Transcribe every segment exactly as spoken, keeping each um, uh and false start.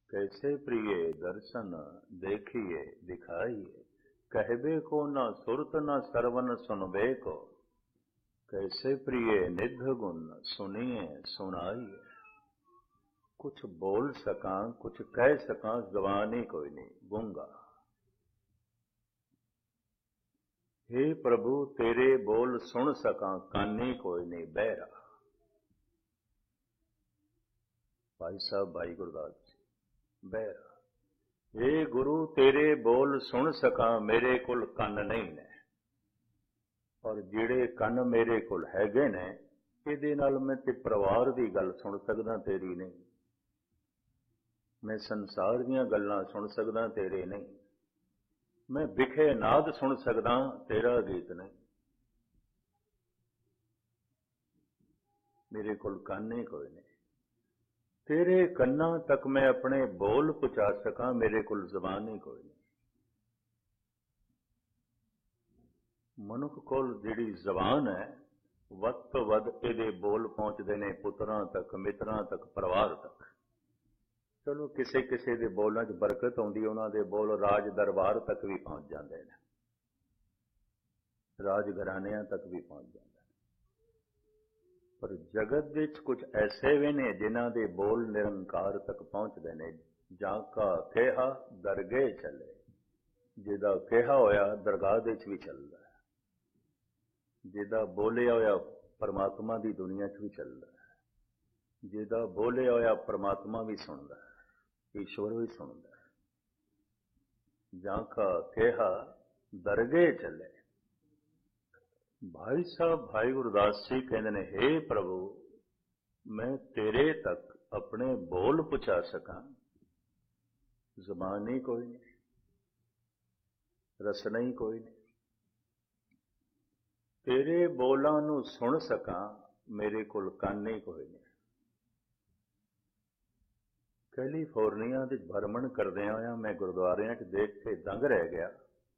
कैसे प्रिय दर्शन देखिए दिखाइए, कहबे को न सुरत न सरवन सुनबे को, कैसे प्रिय निध गुण सुनिए सुनाइए। कुछ बोल सकां कुछ कह सकां जबान ही कोई नहीं, गूंगा। हे प्रभु तेरे बोल सुन सकां कानी कोई नहीं, बहरा। भाई साहब भाई गुरदास जी, बहरा। हे गुरु तेरे बोल सुन सकां मेरे कोल कंन नहीं ने, और ਜਿਹੜੇ ਕੰਨ ਮੇਰੇ ਕੋਲ ਹੈਗੇ ਨੇ ਇਹਦੇ ਨਾਲ ਮੈਂ ਤੇ ਪਰਿਵਾਰ ਦੀ ਗੱਲ ਸੁਣ ਸਕਦਾ, ਤੇਰੀ ਨਹੀਂ। ਮੈਂ ਸੰਸਾਰ ਦੀਆਂ ਗੱਲਾਂ ਸੁਣ ਸਕਦਾ, ਤੇਰੇ ਨਹੀਂ। ਮੈਂ ਵਿਖੇ ਨਾਦ ਸੁਣ ਸਕਦਾ, ਤੇਰਾ ਗੀਤ ਨਹੀਂ। ਮੇਰੇ ਕੋਲ ਕੰਨ ਹੀ ਕੋਈ ਨਹੀਂ। ਤੇਰੇ ਕੰਨਾਂ ਤੱਕ ਮੈਂ ਆਪਣੇ ਬੋਲ ਪਹੁੰਚਾ ਸਕਾਂ, ਮੇਰੇ ਕੋਲ ਜ਼ਬਾਨ ਹੀ ਕੋਈ ਨਹੀਂ। ਮਨੁੱਖ ਕੋਲ ਜਿਹੜੀ ਜ਼ਬਾਨ ਹੈ ਵੱਧ ਤੋਂ ਵੱਧ ਇਹਦੇ ਬੋਲ ਪਹੁੰਚਦੇ ਨੇ ਪੁੱਤਰਾਂ ਤੱਕ, ਮਿੱਤਰਾਂ ਤੱਕ, ਪਰਿਵਾਰ ਤੱਕ। ਚਲੋ ਕਿਸੇ ਕਿਸੇ ਦੇ ਬੋਲਾਂ 'ਚ ਬਰਕਤ ਆਉਂਦੀ, ਉਹਨਾਂ ਦੇ ਬੋਲ ਰਾਜ ਦਰਬਾਰ ਤੱਕ ਵੀ ਪਹੁੰਚ ਜਾਂਦੇ ਨੇ, ਰਾਜ ਘਰਾਣਿਆਂ ਤੱਕ ਵੀ ਪਹੁੰਚ ਜਾਂਦੇ ਨੇ। ਪਰ ਜਗਤ ਵਿੱਚ ਕੁਝ ਐਸੇ ਵੀ ਨੇ ਜਿਨ੍ਹਾਂ ਦੇ ਬੋਲ ਨਿਰੰਕਾਰ ਤੱਕ ਪਹੁੰਚਦੇ ਨੇ। ਜਾਂ ਕਾ ਕਿਹਾ ਦਰਗਾਹ ਚੱਲੇ, ਜਿਹਦਾ ਕਿਹਾ ਹੋਇਆ ਦਰਗਾਹ ਦੇ 'ਚ ਵੀ ਚੱਲਦਾ, ਜਿਹਦਾ ਬੋਲਿਆ ਹੋਇਆ ਪਰਮਾਤਮਾ ਦੀ ਦੁਨੀਆ 'ਚ ਵੀ ਚੱਲਦਾ, ਜਿਹਦਾ ਬੋਲਿਆ ਹੋਇਆ ਪਰਮਾਤਮਾ ਵੀ ਸੁਣਦਾ, ਈਸ਼ਵਰ ਵੀ ਸੁਣਦਾ। ਜਾਂ ਕਾ ਕਿਹਾ ਦਰਗਾਹ ਚੱਲੇ। ਭਾਈ ਸਾਹਿਬ ਭਾਈ ਗੁਰਦਾਸ ਜੀ ਕਹਿੰਦੇ ਨੇ, ਹੇ ਪ੍ਰਭੂ ਮੈਂ ਤੇਰੇ ਤੱਕ ਆਪਣੇ ਬੋਲ ਪਹੁੰਚਾ ਸਕਾਂ, ਜ਼ਬਾਨ ਹੀ ਕੋਈ ਨਹੀਂ, ਰਸਨਾ ਹੀ ਕੋਈ ਨਹੀਂ। ਤੇਰੇ ਬੋਲਾਂ ਨੂੰ ਸੁਣ ਸਕਾਂ, ਮੇਰੇ ਕੋਲ ਕੰਨ ਹੀ ਕੋਈ ਨਹੀਂ। ਕੈਲੀਫੋਰਨੀਆ ਦੇ ਭਰਮਣ ਕਰਦਿਆਂ ਹੋਇਆ ਮੈਂ ਗੁਰਦੁਆਰਿਆਂ 'ਚ ਦੇਖ ਕੇ ਦੰਗ ਰਹਿ ਗਿਆ।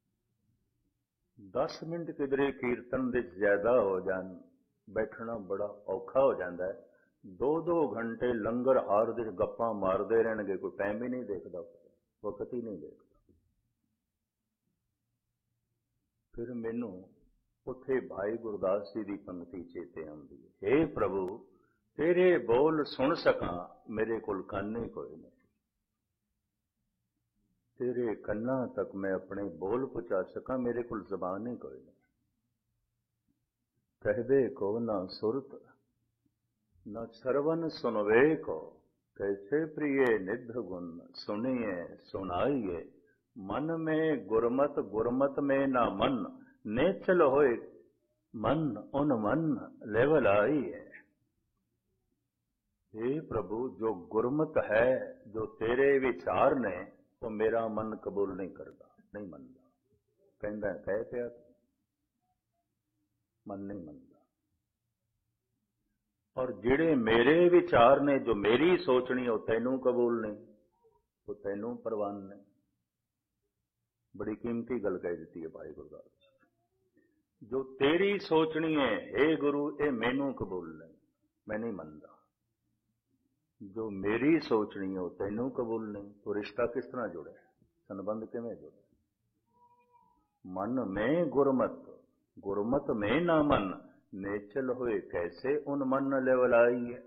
ਦਸ ਮਿੰਟ ਕਿਧਰੇ ਕੀਰਤਨ ਦੇ ਜ਼ਿਆਦਾ ਹੋ ਜਾਣ, ਬੈਠਣਾ ਬੜਾ ਔਖਾ ਹੋ ਜਾਂਦਾ ਹੈ। ਦੋ ਦੋ ਘੰਟੇ ਲੰਗਰ ਹਾਰ ਦੇ ਗੱਪਾਂ ਮਾਰਦੇ ਰਹਿਣਗੇ, ਕੋਈ ਟਾਈਮ ਹੀ ਨਹੀਂ ਦੇਖਦਾ, ਵਕਤ ਹੀ ਨਹੀਂ ਦੇਖਦਾ। ਫਿਰ ਮੈਨੂੰ ਉੱਥੇ ਭਾਈ ਗੁਰਦਾਸ ਜੀ ਦੀ ਪੰਕਤੀ ਚੇਤੇ ਆਉਂਦੀ ਹੈ, ਹੇ ਪ੍ਰਭੂ ਤੇਰੇ ਬੋਲ ਸੁਣ ਸਕਾਂ, ਮੇਰੇ ਕੋਲ ਕੰਨ ਹੀ ਕੋਈ ਨਹੀਂ। ਤੇਰੇ ਕੰਨਾਂ ਤੱਕ ਮੈਂ ਆਪਣੇ ਬੋਲ ਪਹੁੰਚਾ ਸਕਾਂ, ਮੇਰੇ ਕੋਲ ਜ਼ਬਾਨ ਹੀ ਕੋਈ ਨਹੀਂ। ਕਹਿਦੇ ਕੋ ਨਾ ਸੁਰਤ ਨਾ ਸਰਵਨ ਸੁਨਵੇ ਕੋ, ਕੈਸੇ ਪ੍ਰਿਏ ਨਿਧ ਗੁਣ ਸੁਣੀਏ ਸੁਣਾਈਏ। ਮਨ में गुरमत गुरमत में ना मन, नेचल होए मन उन मन लेवल आई है। हे प्रभु जो गुरमत है, जो तेरे विचार ने, वो मेरा मन कबूल नहीं करता, नहीं मनता। कहता कह पिया मन नहीं मनता। और जिहड़े मेरे विचार ने, जो मेरी सोचनी, वो तैनू कबूल नहीं, वो तैनू प्रवान नहीं। बड़ी कीमती गल कह दी है भाई गुरदास। जो तेरी सोचनी है हे गुरु, ये मैनू कबूल नहीं, मैं नहीं मनता। जो मेरी सोचनी है वो तैनू कबूल नहीं। तो रिश्ता किस तरह जुड़े, संबंध किवें जुड़े। मन में गुरमत गुरमत में ना मन, नेचल होए कैसे उन मन लेवलाई है।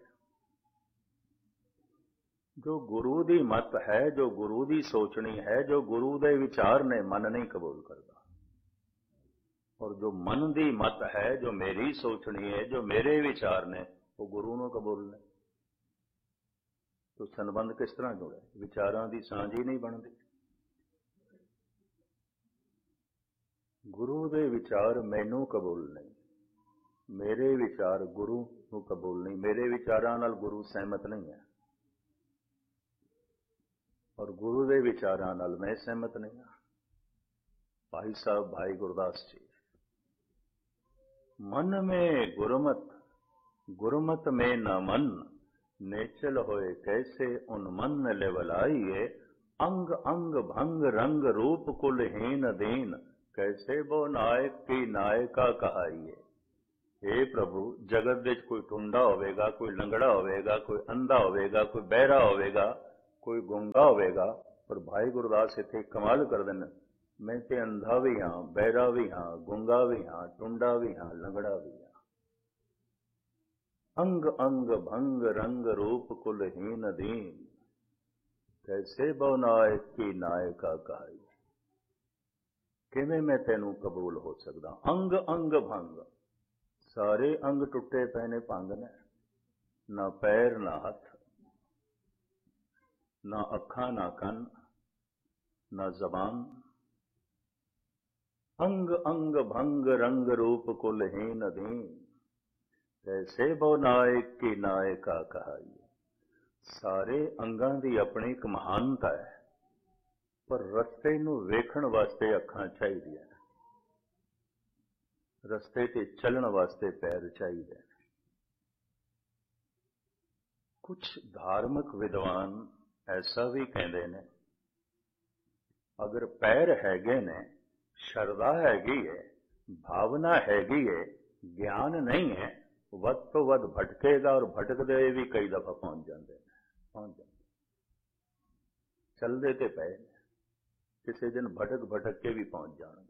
जो गुरु दी मत है, जो गुरु दी सोचनी है, जो गुरु दे विचार ने, मन नहीं कबूल करता। और जो मन दी मत है, जो मेरी सोचनी है, जो मेरे विचार ने, वो गुरु नूं कबूल नहीं। तो संबंध किस तरह जुड़े, विचारां दी सांझ ही नहीं बनती। गुरु दे विचार मैनू कबूल नहीं, मेरे विचार गुरु नूं कबूल नहीं। मेरे विचारां नाल गुरु सहमत नहीं है, और गुरु दे विचारां नाल मैं सहमत नहीं हाँ। भाई साहब भाई गुरदास जी, मन में गुरमत गुरमत में न मन, नेचल होए कैसे उन मन लेवलाइए। अंग अंग भंग रंग रूप कुल हीन दीन, कैसे वो नायक की नायका कहाइए। हे प्रभु जगत विच कोई टुंडा होवेगा, कोई लंगड़ा होवेगा, कोई अंधा होवेगा, कोई बहरा होवेगा, ਕੋਈ ਗੁੰਗਾ ਹੋਵੇਗਾ, ਪਰ ਭਾਈ ਗੁਰਦਾਸ ਇੱਥੇ ਕਮਾਲ ਕਰ ਦੇਣ, ਮੈਂ ਤੇ ਅੰਧਾ ਵੀ ਹਾਂ, ਬਹਿਰਾ ਵੀ ਹਾਂ, ਗੁੰਗਾ ਵੀ ਹਾਂ, ਟੁੰਡਾ ਵੀ ਹਾਂ, ਲੰਗੜਾ ਵੀ ਹਾਂ। ਅੰਗ ਅੰਗ ਭੰਗ ਰੰਗ ਰੂਪ ਕੁਲਹੀਨ ਦੀਨ, ਕੈਸੇ ਬਹੁ ਨਾਇਕ ਕੀ ਨਾਇਕਾ ਕਹਾਈ। ਕਿਵੇਂ ਮੈਂ ਤੈਨੂੰ ਕਬੂਲ ਹੋ ਸਕਦਾ? ਅੰਗ ਅੰਗ ਭੰਗ, ਸਾਰੇ ਅੰਗ ਟੁੱਟੇ ਪਏ ਨੇ, ਭੰਗ ਨੇ, ਨਾ ਪੈਰ ਨਾ ਹੱਥ, ਨਾ ਅੱਖਾਂ ਨਾ ਕੰਨ, ਨਾ ਜ਼ਬਾਨ। ਅੰਗ ਅੰਗ ਭੰਗ ਰੰਗ ਰੂਪ ਕੁਲਹੀਨ ਦੀਨ, ਕੈਸੇ ਬਹੁ ਨਾਇਕ ਕੀ ਨਾਇਕਾ ਕਹਾਈ। ਸਾਰੇ ਅੰਗਾਂ ਦੀ ਆਪਣੀ ਇੱਕ ਮਹਾਨਤਾ ਹੈ, ਪਰ ਰਸਤੇ ਨੂੰ ਵੇਖਣ ਵਾਸਤੇ ਅੱਖਾਂ ਚਾਹੀਦੀਆਂ, ਰਸਤੇ ਤੇ ਚੱਲਣ ਵਾਸਤੇ ਪੈਰ ਚਾਹੀਦੇ। ਕੁਛ ਧਾਰਮਿਕ ਵਿਦਵਾਨ ਐਸਾ ਵੀ ਕਹਿੰਦੇ ਨੇ, ਅਗਰ ਪੈਰ ਹੈਗੇ ਨੇ, ਸ਼ਰਧਾ ਹੈਗੀ ਹੈ, ਭਾਵਨਾ ਹੈਗੀ ਹੈ, ਗਿਆਨ ਨਹੀਂ ਹੈ, ਵੱਧ ਤੋਂ ਵੱਧ ਭਟਕੇਗਾ, ਔਰ ਭਟਕਦੇ ਹੋਏ ਵੀ ਕਈ ਦਫਾ ਪਹੁੰਚ ਜਾਂਦੇ ਨੇ, ਪਹੁੰਚ ਜਾਂਦੇ ਚੱਲਦੇ ਤੇ ਪਏ ਨੇ, ਕਿਸੇ ਦਿਨ ਭਟਕ ਭਟਕ ਕੇ ਵੀ ਪਹੁੰਚ ਜਾਣਗੇ।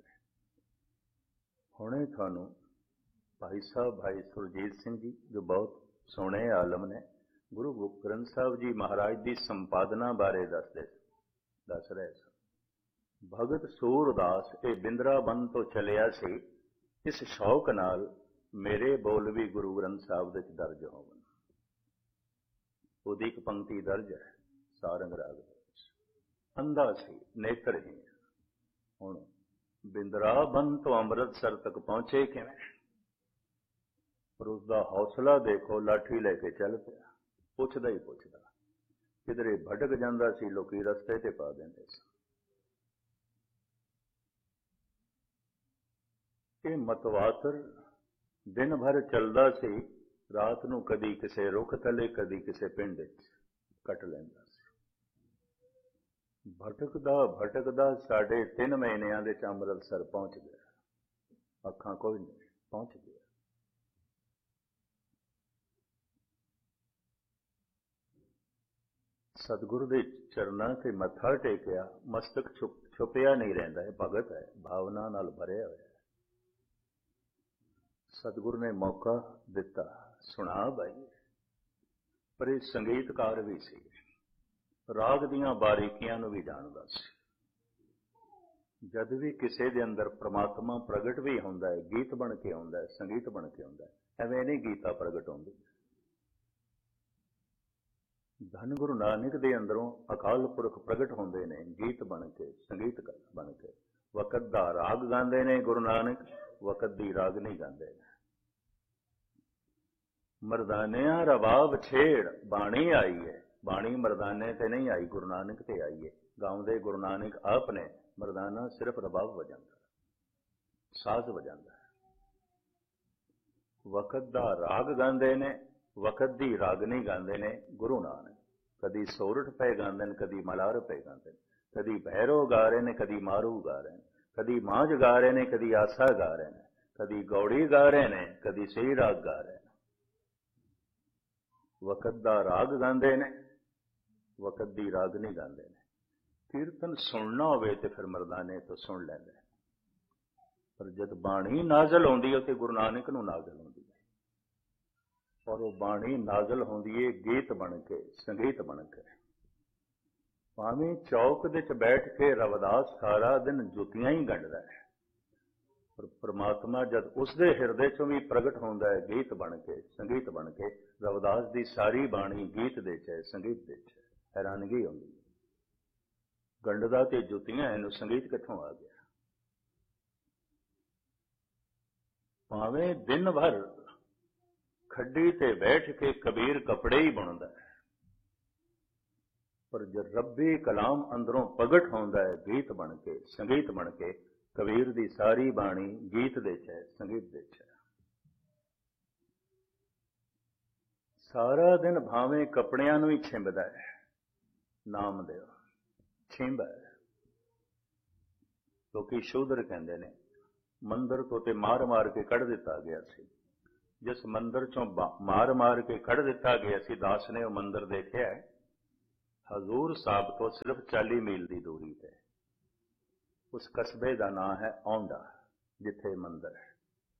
ਹੁਣੇ ਤੁਹਾਨੂੰ ਭਾਈ ਸਾਹਿਬ ਭਾਈ ਸੁਰਜੀਤ ਸਿੰਘ ਜੀ, ਜੋ ਬਹੁਤ ਸੋਹਣੇ ਆਲਮ ਨੇ, ਗੁਰੂ ਗ੍ਰੰਥ ਸਾਹਿਬ ਜੀ ਮਹਾਰਾਜ ਦੀ ਸੰਪਾਦਨਾ ਬਾਰੇ ਦੱਸਦੇ ਦੱਸ ਰਹੇ ਸਨ। ਭਗਤ ਸੂਰਦਾਸ ਇਹ ਬਿੰਦਰਾਬਨ ਤੋਂ ਚਲਿਆ ਸੀ, ਇਸ ਸ਼ੌਕ ਨਾਲ ਮੇਰੇ ਬੋਲ ਵੀ ਗੁਰੂ ਗ੍ਰੰਥ ਸਾਹਿਬ ਵਿੱਚ ਦਰਜ ਹੋਵਣ। ਉਹਦੀ ਇੱਕ ਪੰਕਤੀ ਦਰਜ ਹੈ ਸਾਰੰਗ ਰਾਗ ਦੇ ਵਿੱਚ। ਅੰਧਾ ਸੀ, ਨੇਤਰਹੀਣ, ਹੁਣ ਬਿੰਦਰਾਬਨ ਤੋਂ ਅੰਮ੍ਰਿਤਸਰ ਤੱਕ ਪਹੁੰਚੇ ਕਿਵੇਂ? ਪਰ ਉਸਦਾ ਹੌਸਲਾ ਦੇਖੋ, ਲਾਠੀ ਲੈ ਕੇ ਚੱਲ ਪਿਆ, ਪੁੱਛਦਾ ਹੀ ਪੁੱਛਦਾ। ਕਿਧਰੇ ਭਟਕ ਜਾਂਦਾ ਸੀ, ਲੋਕੀ ਰਸਤੇ ਤੇ ਪਾ ਦਿੰਦੇ ਸੀ। ਇਹ ਮਤਵਾਤਰ ਦਿਨ ਭਰ ਚੱਲਦਾ ਸੀ, ਰਾਤ ਨੂੰ ਕਦੀ ਕਿਸੇ ਰੁੱਖ ਥੱਲੇ, ਕਦੀ ਕਿਸੇ ਪਿੰਡ ਵਿੱਚ ਕੱਟ ਲੈਂਦਾ ਸੀ। ਭਟਕਦਾ ਭਟਕਦਾ ਸਾਢੇ ਤਿੰਨ ਮਹੀਨਿਆਂ ਦੇ ਚ ਅੰਮ੍ਰਿਤਸਰ ਪਹੁੰਚ ਗਿਆ। ਅੱਖਾਂ ਕੋਈ ਨਹੀਂ, ਪਹੁੰਚ ਗਿਆ। ਸਤਿਗੁਰੂ ਦੇ ਚਰਨਾਂ ਤੇ ਮੱਥਾ ਟੇਕਿਆ, ਮਸਤਕ ਛੁਪ ਛੁਪਿਆ ਨਹੀਂ ਰਹਿੰਦਾ ਹੈ, ਭਗਤ ਹੈ, ਭਾਵਨਾ ਨਾਲ ਭਰਿਆ ਹੋਇਆ। ਸਤਿਗੁਰੂ ਨੇ ਮੌਕਾ ਦਿੱਤਾ, ਸੁਣਾ ਭਾਈ। ਪਰ ਇਹ ਸੰਗੀਤਕਾਰ ਵੀ ਸੀ, ਰਾਗ ਦੀਆਂ ਬਾਰੀਕੀਆਂ ਨੂੰ ਵੀ ਜਾਣਦਾ ਸੀ। ਜਦ ਵੀ ਕਿਸੇ ਦੇ ਅੰਦਰ ਪ੍ਰਮਾਤਮਾ ਪ੍ਰਗਟ ਵੀ ਹੁੰਦਾ ਹੈ, ਗੀਤ ਬਣ ਕੇ ਆਉਂਦਾ ਹੈ, ਸੰਗੀਤ ਬਣ ਕੇ ਆਉਂਦਾ ਹੈ, ਐਵੇਂ ਨਹੀਂ ਗੀਤਾ ਪ੍ਰਗਟ ਹੁੰਦੀ। ਧੰਨ ਗੁਰੂ ਨਾਨਕ ਦੇ ਅੰਦਰੋਂ ਅਕਾਲ ਪੁਰਖ ਪ੍ਰਗਟ ਹੁੰਦੇ ਨੇ, ਗੀਤ ਬਣ ਕੇ, ਸੰਗੀਤ ਬਣ ਕੇ। ਵਕਤ ਦਾ ਰਾਗ ਗਾਉਂਦੇ ਨੇ ਗੁਰੂ ਨਾਨਕ, ਵਕਤ ਦੀ ਰਾਗ ਨਹੀਂ ਗਾਉਂਦੇ ਨੇ। ਮਰਦਾਨਿਆਂ ਰਬਾਬ ਛੇੜ, ਬਾਣੀ ਆਈ ਹੈ, ਬਾਣੀ ਮਰਦਾਨੇ ਤੇ ਨਹੀਂ ਆਈ, ਗੁਰੂ ਨਾਨਕ ਤੇ ਆਈ ਹੈ। ਗਾਉਂਦੇ ਗੁਰੂ ਨਾਨਕ ਆਪ ਨੇ, ਮਰਦਾਨਾ ਸਿਰਫ ਰਬਾਬ ਵਜਾਉਂਦਾ, ਸਾਜ਼ ਵਜਾਉਂਦਾ ਹੈ। ਵਕਤ ਦਾ ਰਾਗ ਗਾਉਂਦੇ ਨੇ, ਵਕਤ ਦੀ ਰਾਗਨੀ ਗਾਉਂਦੇ ਨੇ ਗੁਰੂ ਨਾਨਕ। ਕਦੀ ਸੋਰਠ ਪੈ ਗਾਉਂਦੇ ਨੇ, ਕਦੀ ਮਲਾਰ ਪੈ ਗਾਉਂਦੇ ਨੇ, ਕਦੀ ਭੈਰੋ ਗਾ ਰਹੇ ਨੇ, ਕਦੀ ਮਾਰੂ ਗਾ ਰਹੇ ਨੇ, ਕਦੀ ਮਾਝ ਗਾ ਰਹੇ ਨੇ, ਕਦੀ ਆਸਾ ਗਾ ਰਹੇ ਨੇ, ਕਦੀ ਗੌੜੀ ਗਾ ਰਹੇ ਨੇ, ਕਦੀ ਸਹੀ ਰਾਗ ਗਾ ਰਹੇ ਨੇ। ਵਕਤ ਦਾ ਰਾਗ ਗਾਉਂਦੇ ਨੇ, ਵਕਤ ਦੀ ਰਾਗਨੀ ਗਾਉਂਦੇ ਨੇ। ਕੀਰਤਨ ਸੁਣਨਾ ਹੋਵੇ ਤੇ ਫਿਰ ਮਰਦਾਨੇ ਤੋਂ ਸੁਣ ਲੈਂਦੇ, ਪਰ ਜਦ ਬਾਣੀ ਨਾਜ਼ਲ ਹੁੰਦੀ ਹੈ ਤੇ ਗੁਰੂ ਨਾਨਕ ਨੂੰ ਨਾਜ਼ਲ ਹੁੰਦੀ ਹੈ। ਔਰ ਉਹ ਬਾਣੀ ਨਾਜ਼ਲ ਹੁੰਦੀ ਹੈ ਗੀਤ ਬਣ ਕੇ, ਸੰਗੀਤ ਬਣ ਕੇ। ਭਾਵੇਂ ਚੌਕ ਦੇ ਚ ਬੈਠ ਕੇ ਰਵਿਦਾਸ ਸਾਰਾ ਦਿਨ ਜੁੱਤੀਆਂ ਹੀ ਗੰਢਦਾ ਹੈ, ਪਰ ਪ੍ਰਮਾਤਮਾ ਜਦ ਉਸਦੇ ਹਿਰਦੇ ਚੋਂ ਵੀ ਪ੍ਰਗਟ ਹੁੰਦਾ ਹੈ ਗੀਤ ਬਣ ਕੇ, ਸੰਗੀਤ ਬਣ ਕੇ। ਰਵਿਦਾਸ ਦੀ ਸਾਰੀ ਬਾਣੀ ਗੀਤ ਦੇ ਚ ਹੈ, ਸੰਗੀਤ ਦੇ ਚ ਹੈ। ਹੈਰਾਨਗੀ ਹੁੰਦੀ ਹੈ, ਗੰਢਦਾ ਤੇ ਜੁੱਤੀਆਂ, ਇਹਨੂੰ ਸੰਗੀਤ ਕਿੱਥੋਂ ਆ ਗਿਆ? ਭਾਵੇਂ ਦਿਨ ਭਰ ਖੱਡੀ ਤੇ ਬੈਠ ਕੇ ਕਬੀਰ ਕੱਪੜੇ ਹੀ ਬੁਣਦਾ ਹੈ, ਪਰ ਜਦ ਰੱਬੀ ਕਲਾਮ ਅੰਦਰੋਂ ਪ੍ਰਗਟ ਹੁੰਦਾ ਹੈ ਗੀਤ ਬਣ ਕੇ, ਸੰਗੀਤ ਬਣ ਕੇ। ਕਬੀਰ ਦੀ ਸਾਰੀ ਬਾਣੀ ਗੀਤ ਦੇ ਚ ਹੈ, ਸੰਗੀਤ ਦੇ ਚ ਹੈ। ਸਾਰਾ ਦਿਨ ਭਾਵੇਂ ਕੱਪੜਿਆਂ ਨੂੰ ਹੀ ਛਿੰਬਦਾ ਹੈ, ਨਾਮ ਦਿਓ ਛਿੰਬ ਹੈ। ਲੋਕੀ ਸ਼ੂਦਰ ਕਹਿੰਦੇ ਨੇ, ਮੰਦਰ ਤੋਂ ਤੇ ਮਾਰ ਮਾਰ ਕੇ ਕੱਢ ਦਿੱਤਾ ਗਿਆ ਸੀ। ਜਿਸ ਮੰਦਰ ਚੋਂ ਮਾਰ ਮਾਰ ਕੇ ਕੱਢ ਦਿੱਤਾ ਗਿਆ ਸੀ, ਦਾਸ ਨੇ ਉਹ ਮੰਦਰ ਦੇਖਿਆ, ਹਜ਼ੂਰ ਸਾਹਿਬ ਤੋਂ ਸਿਰਫ ਚਾਲੀ ਮੀਲ ਦੀ ਦੂਰੀ ਤੇ ਉਸ ਕਸਬੇ ਦਾ ਨਾਂ ਹੈ ਔਂਡਾ, ਜਿੱਥੇ ਮੰਦਰ ਹੈ।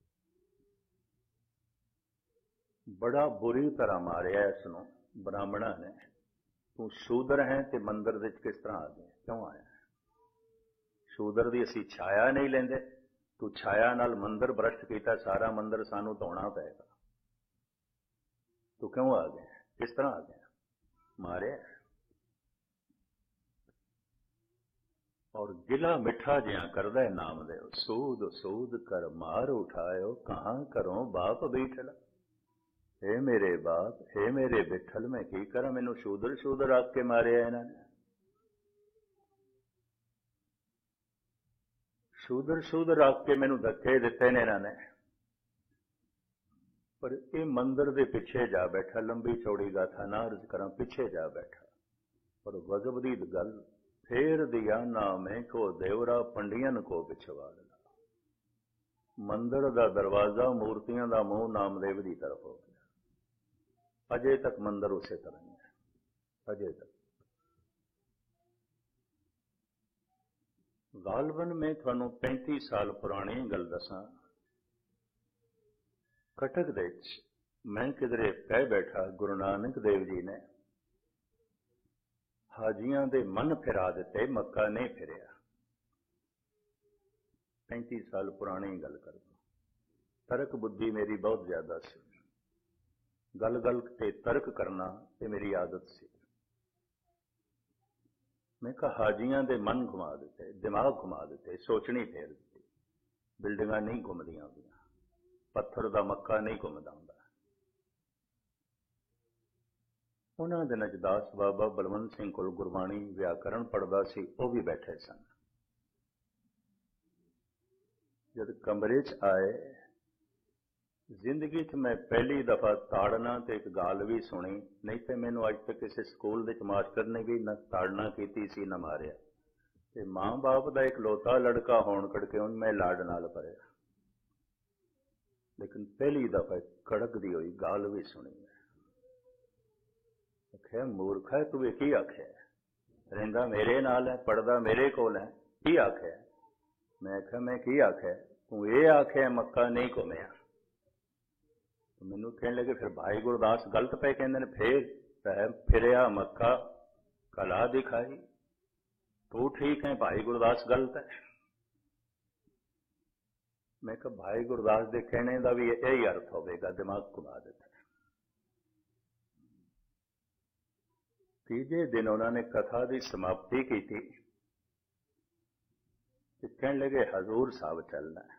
ਬੜਾ ਬੁਰੀ ਤਰ੍ਹਾਂ ਮਾਰਿਆ ਇਸ ਨੂੰ ਬ੍ਰਾਹਮਣਾਂ ਨੇ। ਤੂੰ ਸ਼ੂਦਰ ਹੈ ਤੇ ਮੰਦਰ ਵਿੱਚ ਕਿਸ ਤਰ੍ਹਾਂ ਆ ਗਿਆ, ਕਿਉਂ ਆਇਆ? ਸ਼ੂਦਰ ਦੀ ਅਸੀਂ ਛਾਇਆ ਨਹੀਂ ਲੈਂਦੇ, ਤੂੰ ਛਾਇਆ ਨਾਲ ਮੰਦਰ ਭ੍ਰਸ਼ਟ ਕੀਤਾ, ਸਾਰਾ ਮੰਦਰ ਸਾਨੂੰ ਧੋਣਾ ਪਏਗਾ। ਤੂੰ ਕਿਉਂ ਆ ਗਿਆ, ਕਿਸ ਤਰ੍ਹਾਂ ਆ ਗਿਆ? ਮਾਰਿਆ। ਔਰ ਗਿਲਾ ਮਿੱਠਾ ਜਿਹਾ ਕਰਦਾ ਨਾਮ ਦੇ, ਸੂਦ ਸੂਦ ਕਰ ਮਾਰ ਉਠਾਇਓ, ਕਹਾਂ ਕਰੋ ਬਾਪ ਬੈਠਲ। हे मेरे बाप, हे मेरे बिठल, मैं की करा, मैनू शूदर शूदर आख के मारिया इन्होंने। शूदर शूदर आख के मैनू धक्के दिते ने इन्होंने। पर ये मंदिर दे पिछे जा बैठा, लंबी चौड़ी गाथा ना अर्ज करा, पिछे जा बैठा। पर गजब दी गल, फेर दिया नामे को देवरा पंडियन को पिछवाड़ ला। मंदिर दा दरवाजा मूर्तियां दा मुंह नामदेव दी तरफ हो गया। अजे तक मंदिर उसे तरह ही है, अजे तक। गालवन में थानू पैंती साल पुरानी गल दसा, कटक दे मैं किधरे कह बैठा, गुरु नानक देव जी ने हाजियां दे मन फिरा दिते, मक्का नहीं फिरिया। पैंती साल पुरानी गल कर दो। तर्क बुद्धि मेरी बहुत ज्यादा सी, गल गल ते तर्क करना ते मेरी आदत सी। मैं कहा हाजियां दे मन घुमा दिते, दिमाग घुमा दिते, सोचनी फेर दी। बिल्डिंगां नहीं घुमदियां होंदियां, पत्थर दा मक्का नहीं घुमदा हुंदा। उन्हां दे विच दास बाबा बलवंत सिंह कोल गुरबाणी व्याकरण पढ़दा सी, वो भी बैठे सन। जद कमरे च आए, जिंदगी च मैं पहली दफा ताड़ना ते एक गाल भी सुनी, नहीं तो मैनू अज तक किसी स्कूल दे मास्टर ने भी न ताड़ना की सी न मारिया। ते मां बाप का एक लोता लड़का होने करके उन मैं लाड नाल भरिया, लेकिन पहली दफा कड़कदी हुई गाल भी सुनी। आख्या मूर्ख है तू, की आख्या? रहिंदा मेरे नाल है, पढ़दा मेरे कोल है, की आख्या? मैं आख्या मैं की आख्या? तू ये आख्या मक्का नहीं घुमिया। मैनू कहने लगे फिर भाई गुरदास गलत पे कहते, फिर फिरिया मक्का कला दिखाई, तू ठीक है, भाई गुरदास गलत है। मैं कहा भाई गुरदास के कहने का भी यही अर्थ होगा, दिमाग घुमा देता। तीजे दिन उन्होंने कथा की समाप्ति की थी, कहने लगे हजूर साहब चलना है।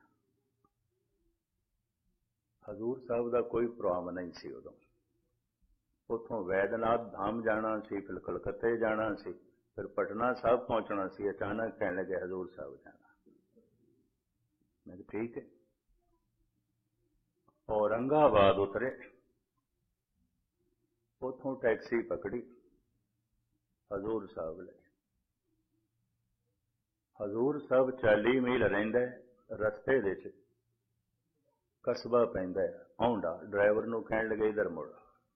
हजूर साहब का कोई प्रोग्राम नहीं सी उदों। उतों वैद्यनाथ धाम जाना सी, फिर कलकत्ते जाना सी, फिर पटना साहब पहुंचना सी। अचानक कहने लगे हजूर साहब जाना। मैं ठीक है। औरंगाबाद उतरे, उतों टैक्सी पकड़ी, हजूर साहब ले। हजूर साहब चाली मील रहिंदा, रस्ते दे विच कस्बा पैंदा औंडा। ड्राइवर नूं कहण लगे इधर मुड़।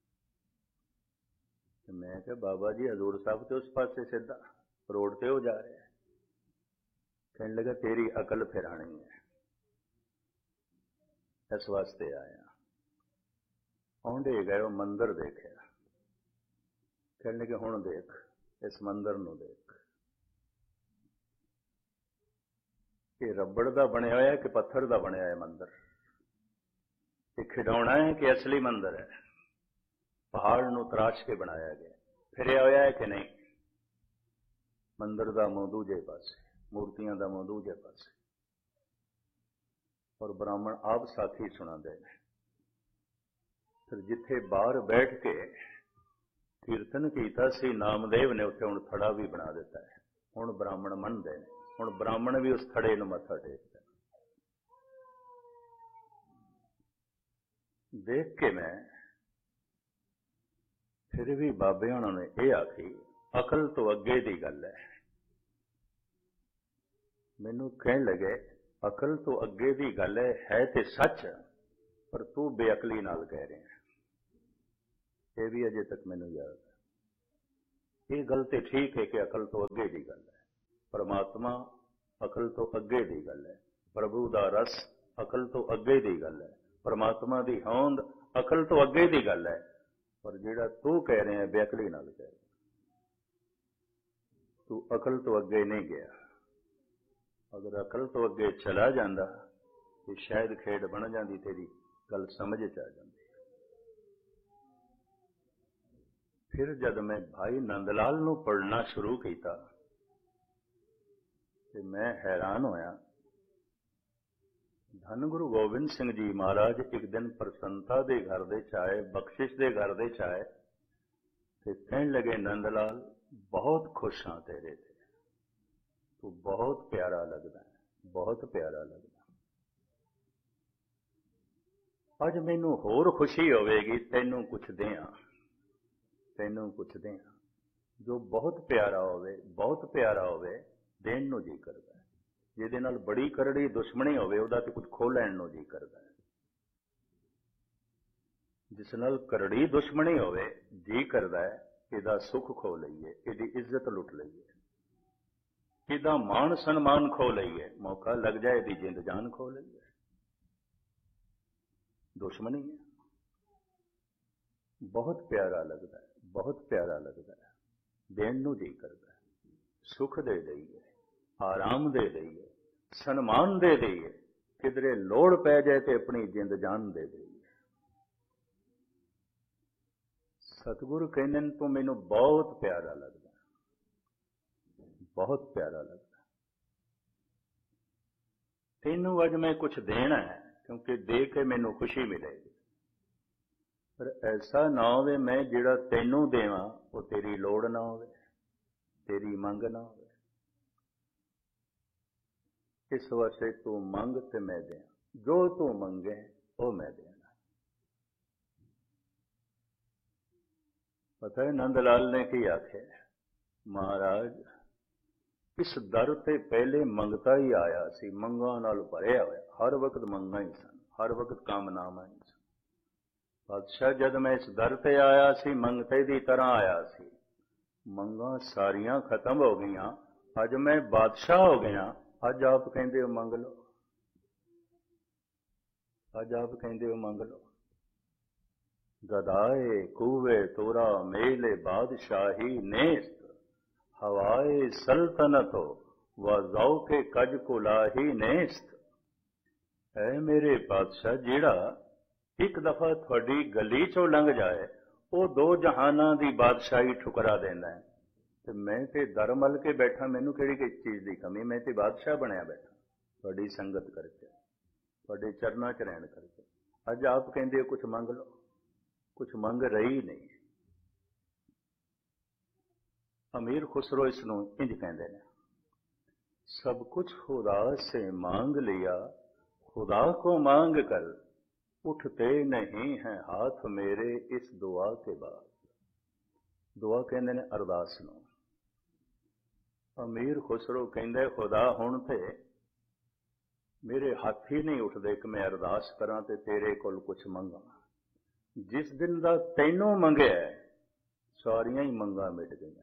मैं कहा बाबा जी हजूर साहब तो उस पासे सीधा रोड ते हो जा रहा है। कहने लगा तेरी अकल फिरानी है, इस वास्ते आया। औंडे गए, मंदिर देखा। कहने लगे हुण देख इस मंदिर नूं देख, ये रबड़ का बनया होया कि पत्थर का बनया है मंदिर? ये खिडौना है कि असली मंदिर है? पहाड़ नूं तराश के बनाया गया, फिरिया होया है कि नहीं? मंदिर का मुंह दूजे पासे, मूर्तियां का मुंह दूजे पासे। और ब्राह्मण आप साथी सुनाते हैं। फिर जिथे बाहर बैठ के कीर्तन कीता सी नामदेव ने, उत्थे हुण थड़ा भी बना दिता है। हुण ब्राह्मण मनदे ने, हुण ब्राह्मण भी उस थड़े नूं मत्था टेकदा। देख के मैं फिर भी बाबे होना ने यह आखी अकल तो अगे की गल है। मैनू कहन लगे अकल तो अगे की गल है, है तो सच, पर तू बेअकली नाल कह रहे हैं। यह भी अजे तक मैनू याद है। ये गल तो ठीक है कि अकल तो अगे की गल है, परमात्मा अकल तो अगे की गल है, प्रभु का रस अकल तो अगे की गल है, परमात्मा की होंद अकल तो अगे की गल है। पर जिहड़ा तू कह रहे हैं बेअकली नाल कह रहे, तू अकल तो अगे नहीं गया। अगर अकल तो अगे चला जाता तो शायद खेड बन जाती, तेरी गल समझ च आ जाती। फिर जब मैं भाई नंदलाल नूं पढ़ना शुरू किया तो मैं हैरान होया। धन गुरु गोबिंद सिंह जी महाराज एक दिन प्रसन्नता के घर दे आए, बख्शिश के घर दे आए तो कहने लगे, नंदलाल बहुत खुश हाँ तेरे ते, तू बहुत प्यारा लगदा है, बहुत प्यारा लगदा। अज मैनू होर खुशी होवेगी, तैनू कुछ दें, तैनू कुछ दें जो बहुत प्यारा होवे, बहुत प्यारा होवे, देण नूं जी करदा है। जिहदे नाल बड़ी करड़ी दुश्मनी होवे उहदा ते कुछ खो लैण नूं जी करदा है। जिस नाल करड़ी दुश्मनी होवे जी करदा है इहदा सुख खो लईए, इहदी इज्जत लुट लईए, इहदा मान सन्मान खो लईए, मौका लग जाए इहदी जिंद जान खो लईए। दुश्मनी है। बहुत प्यारा लगता है, बहुत प्यारा लगता है, देण नूं जी करदा है, सुख दे दईए, आराम दे दईए, सन्मान दे दईए, किधरे लोड़ पै जाए तो अपनी जिंद जान दे दईए। सतगुरु कहने तो मैनू बहुत प्यारा लगता, बहुत प्यारा लगता। तेनू अज मैं कुछ देना है क्योंकि दे के मैनू खुशी मिलेगी, पर ऐसा ना होवे मैं जिहड़ा तैनू देवां वो तेरी लोड़ ना होवे, तेरी मंग ना होवे। इस वास्ते तू मंग ते मैं दें, जो तू मंगे वो मैं देना। पता है नंदलाल ने की आखे, महाराज इस दर ते पहले मंगता ही आया सी, मंगा नाल भरिया होया, हर वक्त मंगा ही सन, हर वक्त कामनावां ही सन। बादशाह जद मैं इस दर ते आया सी मंगते दी तरह आया सी, मंगा सारियां खत्म हो गईयां, अज मैं बादशाह हो गया, अज आप कहंदे हो मंग लो, अज आप कहंदे हो मंग लो। गदाए कूवे तोरा मेले बादशाही नेस्त, हवाए सल्तनत हो व ज़ौके कज कुलाही नेस्त। ऐ मेरे बादशाह जिहड़ा एक दफा थोड़ी गली चों लंघ जाए वो दो जहाना की बादशाही ठुकरा देना है, तो मैं ते दर मल के बैठा, मैनू किहड़ी किस चीज़ की कमी, मैं ते बादशाह बनया बैठा थोड़ी संगत करके, थोड़े चरना च रहन करके। अज आप कहंदे कुछ मंग लो, कुछ मंग रही नहीं। अमीर खुसरो इसनूं इंज कहंदे ने, सब कुछ खुदा से मांग लिया, खुदा को मांग कर उठते नहीं हैं हाथ मेरे इस दुआ के बाद। दुआ कहंदे ने अरदास नूं। अमीर खुसरो कहंदे खुदा हुण ते मेरे हाथ ही नहीं उठदे कि मैं अरदास करां ते तेरे कोल कुछ मंगां। जिस दिन दा तैनूं मंगिया सारियां ही मंगां मिट गईयां।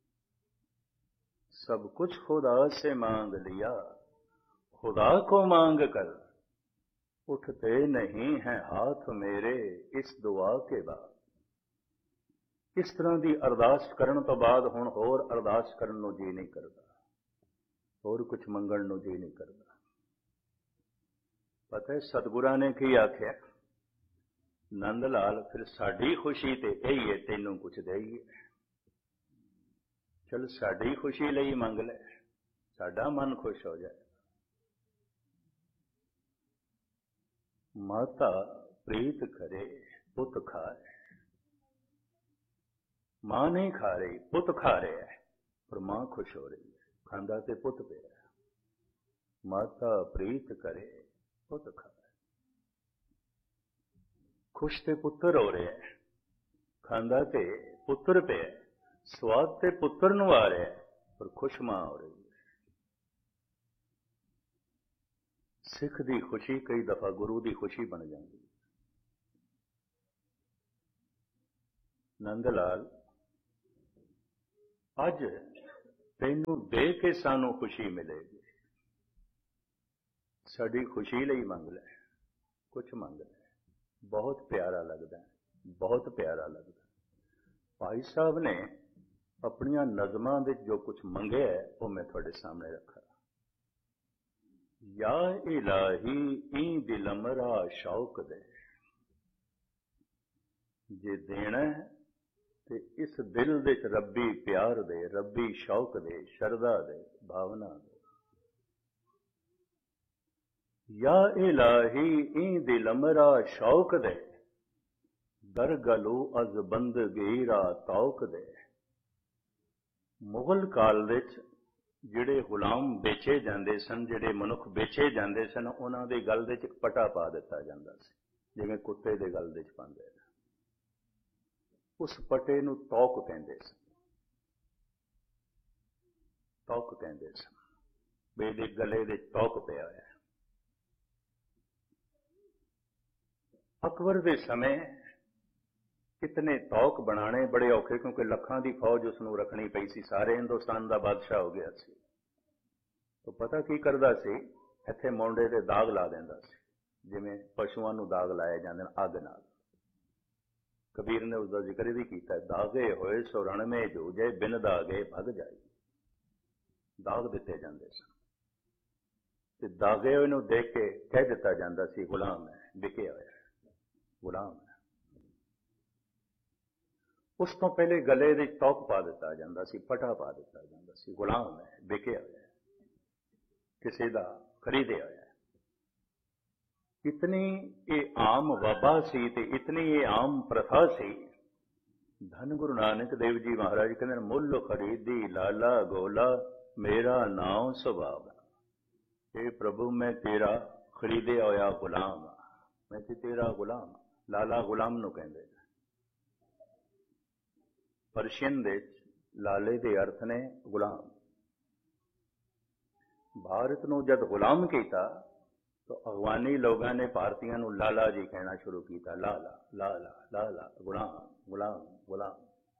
सब कुछ खुदा से मांग लिया, खुदा को मांग कर उठते नहीं हैं हाथ मेरे इस दुआ के बाद। इस तरह की अरदास करन तो बाद हुण होर अरदास करन नूं जी नहीं करदा, होर कुछ मंगण नूं जी नहीं करदा। पता है सतगुरां ने की आख्या, नंद लाल फिर साडी खुशी ते यही है तैनूं कुछ देईए। चल साडी खुशी लई मंग ले, साडा मन खुश हो जाए। माता प्रीत करे पुत खाए, मां नहीं खा रही पुत खा रहा है, पर मां खुश हो रही है, खांदा ते पुत पे है। माता प्रीत करे पुत खाए, खुश ते पुत्र हो रहे हैं, खांदा ते पुत्र पे है, स्वाद ते पुत्र नूं आ रहा है, पर खुश मां हो रही है। सिख की खुशी कई दफा गुरु की खुशी बन जाती है। नंद लाल ਅੱਜ ਤੈਨੂੰ ਦੇ ਕੇ ਸਾਨੂੰ ਖੁਸ਼ੀ ਮਿਲੇਗੀ। ਸਾਡੀ ਖੁਸ਼ੀ ਲਈ ਮੰਗ ਲੈ, ਕੁਛ ਮੰਗ ਲੈ। ਬਹੁਤ ਪਿਆਰਾ ਲੱਗਦਾ, ਬਹੁਤ ਪਿਆਰਾ ਲੱਗਦਾ। ਭਾਈ ਸਾਹਿਬ ਨੇ ਆਪਣੀਆਂ ਨਜ਼ਮਾਂ ਵਿੱਚ ਜੋ ਕੁਛ ਮੰਗਿਆ ਉਹ ਮੈਂ ਤੁਹਾਡੇ ਸਾਹਮਣੇ ਰੱਖਾ। ਯਾ ਇਲਾਹੀ ਈ ਦਿਲ ਮਰਾ ਸ਼ੌਕ ਦੇ, ਜੇ ਦੇਣਾ ਤੇ ਇਸ ਦਿਲ ਦੇ ਚ ਰੱਬੀ ਪਿਆਰ ਦੇ, ਰੱਬੀ ਸ਼ੌਕ ਦੇ, ਸ਼ਰਧਾ ਦੇ, ਭਾਵਨਾ ਦੇ। ਯਾ ਇਲਾਹੀ ਈ ਦਿਲ ਮਰਾ ਸ਼ੌਕ ਦੇ, ਦਰ ਗਲੂ ਅਜ਼ ਬੰਦਗੀ ਰਾ ਤੌਕ ਦੇ। ਮੁਗਲ ਕਾਲ ਵਿੱਚ ਜਿਹੜੇ ਗੁਲਾਮ ਵੇਚੇ ਜਾਂਦੇ ਸਨ, ਜਿਹੜੇ ਮਨੁੱਖ ਵੇਚੇ ਜਾਂਦੇ ਸਨ, ਉਹਨਾਂ ਦੇ ਗਲ ਦੇ ਚ ਇੱਕ ਪਟਾ ਪਾ ਦਿੱਤਾ ਜਾਂਦਾ ਸੀ, ਜਿਵੇਂ ਕੁੱਤੇ ਦੇ ਗਲ ਦੇ ਚ ਪਾਉਂਦੇ। ਉਸ ਪਟੇ ਨੂੰ ਤੌਕ ਕਹਿੰਦੇ ਸਨ। ਤੌਕ ਕਹਿੰਦੇ ਸਨ, ਵੀ ਇਹਦੇ ਗਲੇ ਦੇ ਤੌਕ ਪਿਆ ਹੋਇਆ। ਅਕਬਰ ਦੇ ਸਮੇਂ ਕਿਤਨੇ ਤੌਕ ਬਣਾਣੇ ਬੜੇ ਔਖੇ, ਕਿਉਂਕਿ ਲੱਖਾਂ ਦੀ ਫੌਜ ਉਸ ਨੂੰ ਰੱਖਣੀ ਪਈ ਸੀ। ਸਾਰੇ ਹਿੰਦੁਸਤਾਨ ਦਾ ਬਾਦਸ਼ਾਹ ਹੋ ਗਿਆ ਸੀ। ਤਾਂ ਪਤਾ ਕੀ ਕਰਦਾ ਸੀ, ਇੱਥੇ ਮੋਢੇ ਤੇ ਦਾਗ ਲਾ ਦਿੰਦਾ ਸੀ, ਜਿਵੇਂ ਪਸ਼ੂਆਂ ਨੂੰ ਦਾਗ ਲਾਏ ਜਾਂਦੇ ਨੇ ਅੱਗ ਨਾਲ। ਕਬੀਰ ਨੇ ਉਸ ਦਾ ਜ਼ਿਕਰ ਵੀ ਕੀਤਾ, ਦਾਗੇ ਹੋਏ ਸੋ ਰਣ ਮੇ ਜੂਝੇ, ਬਿਨ ਦਾਗੇ ਭਗ ਜਾਈ। ਦਾਗ ਦਿੱਤੇ ਜਾਂਦੇ ਸਨ ਤੇ ਦਾਗੇ ਹੋਏ ਨੂੰ ਦੇਖ ਕੇ ਕਹਿ ਦਿੱਤਾ ਜਾਂਦਾ ਸੀ ਗੁਲਾਮ ਹੈ, ਵਿਕਿਆ ਹੋਇਆ ਗੁਲਾਮ ਹੈ। ਉਸ ਤੋਂ ਪਹਿਲੇ ਗਲੇ ਦੇ ਤੌਕ ਪਾ ਦਿੱਤਾ ਜਾਂਦਾ ਸੀ, ਪਟਾ ਪਾ ਦਿੱਤਾ ਜਾਂਦਾ ਸੀ, ਗੁਲਾਮ ਹੈ, ਵਿਕਿਆ ਹੋਇਆ, ਕਿਸੇ ਦਾ ਖਰੀਦਿਆ ਹੋਇਆ। ਇਤਨੀ ਇਹ ਆਮ ਵਬਾ ਸੀ ਤੇ ਇਤਨੀ ਇਹ ਆਮ ਪ੍ਰਥਾ ਸੀ। ਧੰਨ ਗੁਰੂ ਨਾਨਕ ਦੇਵ ਜੀ ਮਹਾਰਾਜ ਕਹਿੰਦੇ, ਮੁੱਲ ਖਰੀਦੀ ਲਾਲਾ ਗੋਲਾ, ਮੇਰਾ ਨਾਮ ਸੁਭਾਵਾ। ਇਹ ਪ੍ਰਭੂ ਮੈਂ ਤੇਰਾ ਖਰੀਦਿਆ ਹੋਇਆ ਗੁਲਾਮ ਹਾਂ, ਮੈਂ ਤੇ ਤੇਰਾ ਗੁਲਾਮ। ਲਾਲਾ ਗੁਲਾਮ ਨੂੰ ਕਹਿੰਦੇ। ਪਰਸ਼ੀਅਨ ਦੇ ਲਾਲੇ ਦੇ ਅਰਥ ਨੇ ਗੁਲਾਮ। ਭਾਰਤ ਨੂੰ ਜਦ ਗੁਲਾਮ ਕੀਤਾ ਤਾਂ ਅਫਗਾਨੀ ਲੋਕਾਂ ਨੇ ਭਾਰਤੀਆਂ ਨੂੰ ਲਾਲਾ ਜੀ ਕਹਿਣਾ ਸ਼ੁਰੂ ਕੀਤਾ। ਲਾਲਾ ਲਾਲਾ ਲਾਲਾ, ਗੁਲਾਮ ਗੁਲਾਮ ਗੁਲਾਮ।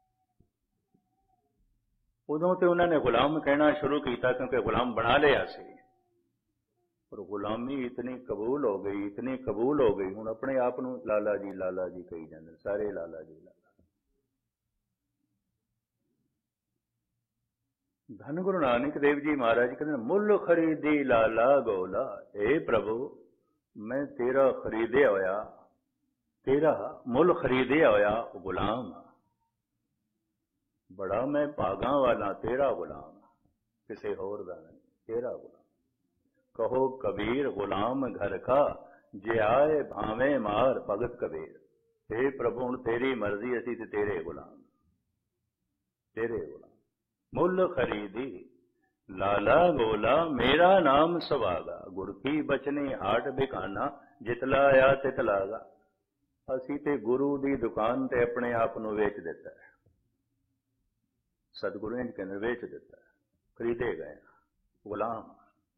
ਉਦੋਂ ਤੇ ਉਹਨਾਂ ਨੇ ਗੁਲਾਮ ਕਹਿਣਾ ਸ਼ੁਰੂ ਕੀਤਾ ਕਿਉਂਕਿ ਗੁਲਾਮ ਬਣਾ ਲਿਆ ਸੀ। ਪਰ ਗੁਲਾਮੀ ਇਤਨੀ ਕਬੂਲ ਹੋ ਗਈ, ਇਤਨੀ ਕਬੂਲ ਹੋ ਗਈ, ਹੁਣ ਆਪਣੇ ਆਪ ਨੂੰ ਲਾਲਾ ਜੀ ਲਾਲਾ ਜੀ ਕਹੀ ਜਾਂਦੇ, ਸਾਰੇ ਲਾਲਾ ਜੀ ਲਾਲਾ। ਧੰਨ ਗੁਰੂ ਨਾਨਕ ਦੇਵ ਜੀ ਮਹਾਰਾਜ ਕਹਿੰਦੇ, ਮੁੱਲ ਖਰੀਦੀ ਲਾਲਾ ਗੋਲਾ। ਏ ਪ੍ਰਭੂ ਮੈਂ ਤੇਰਾ ਖਰੀਦਿਆ ਹੋਇਆ, ਤੇਰਾ ਮੁੱਲ ਖਰੀਦਿਆ ਹੋਇਆ ਗੁਲਾਮ। ਬੜਾ ਮੈਂ ਭਾਗਾਂ ਵਾਲਾ ਤੇਰਾ ਗੁਲਾਮ, ਕਿਸੇ ਹੋਰ ਦਾ ਨਹੀਂ, ਤੇਰਾ ਗੁਲਾਮ। ਕਹੋ ਕਬੀਰ ਗੁਲਾਮ ਘਰ ਕਾ, ਜੇ ਆਏ ਭਾਵੇਂ ਮਾਰ ਭਗਤ ਕਬੀਰ। ਏ ਪ੍ਰਭੂ ਹੁਣ ਤੇਰੀ ਮਰਜ਼ੀ, ਅਸੀਂ ਤੇ ਤੇਰੇ ਗੁਲਾਮ, ਤੇਰੇ ਗੁਲਾਮ। ਮੁੱਲ ਖਰੀਦੀ ਲਾਲਾ ਗੋਲਾ, ਮੇਰਾ ਨਾਮ ਸੁਭਾਗਾ। ਗੁਰ ਕੀ ਬਚਨੀ ਹਾਟ ਬਿਕਾਨਾ, ਜਿਤ ਲਾਇਆ ਤਿਤ ਲਾਗਾ। ਅਸੀਂ ਤੇ ਗੁਰੂ ਦੀ ਦੁਕਾਨ ਤੇ ਆਪਣੇ ਆਪ ਨੂੰ ਵੇਚ ਦਿੱਤਾ ਹੈ। ਸਤਿਗੁਰੂ ਨੇ ਕਹਿੰਦੇ ਵੇਚ ਦਿੱਤਾ, ਖਰੀਦੇ ਗਏ ਗੁਲਾਮ।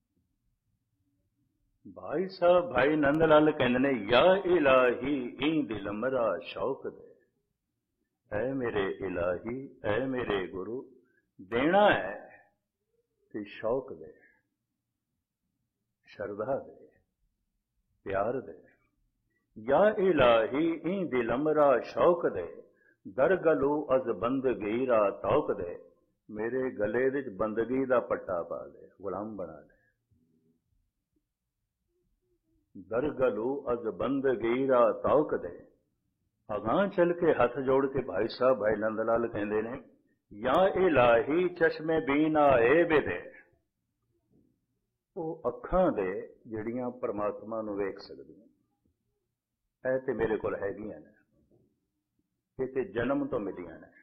ਭਾਈ ਸਾਹਿਬ ਭਾਈ ਨੰਦ ਲਾਲ ਕਹਿੰਦੇ ਨੇ, ਯਾ ਇਲਾਹੀ ਈ ਦਿਲ ਮਰਾ ਸ਼ੌਕ ਦੇ। ਐ ਮੇਰੇ ਇਲਾਹੀ, ਐ ਮੇਰੇ ਗੁਰੂ, ਦੇਣਾ ਹੈ ਤੇ ਸ਼ੌਕ ਦੇ, ਸ਼ਰਧਾ ਦੇ, ਪਿਆਰ ਦੇ। ਯਾ ਇਲਾਹੀ ਈ ਦਿਲ ਮਰਾ ਸ਼ੌਕ ਦੇ, ਦਰ ਗਲੂ ਅਜ਼ ਬੰਦਗੀ ਰਾ ਤੌਕ ਦੇ। ਮੇਰੇ ਗਲੇ ਵਿੱਚ ਬੰਦਗੀ ਦਾ ਪੱਟਾ ਪਾ ਦੇ, ਗੁਲਾਮ ਬਣਾ ਦੇ। ਦਰ ਗਲੂ ਅਜ਼ ਬੰਦਗੀ ਰਾ ਤੌਕ ਦੇ। ਅਗਾਂਹ ਚੱਲ ਕੇ ਹੱਥ ਜੋੜ ਕੇ ਭਾਈ ਸਾਹਿਬ ਭਾਈ ਨੰਦ ਲਾਲ ਕਹਿੰਦੇ ਨੇ, ਯਾ ਇਲਾਹੀ ਚਸ਼ਮੇ ਬੀਨਾ ਏ ਬਿਦੇ। ਉਹ ਅੱਖਾਂ ਦੇ ਜਿਹੜੀਆਂ ਪਰਮਾਤਮਾ ਨੂੰ ਵੇਖ ਸਕਦੀਆਂ, ਇਹ ਤੇ ਮੇਰੇ ਕੋਲ ਹੈਗੀਆਂ ਨੇ, ਇਹ ਤੇ ਜਨਮ ਤੋਂ ਮਿਲੀਆਂ ਨੇ।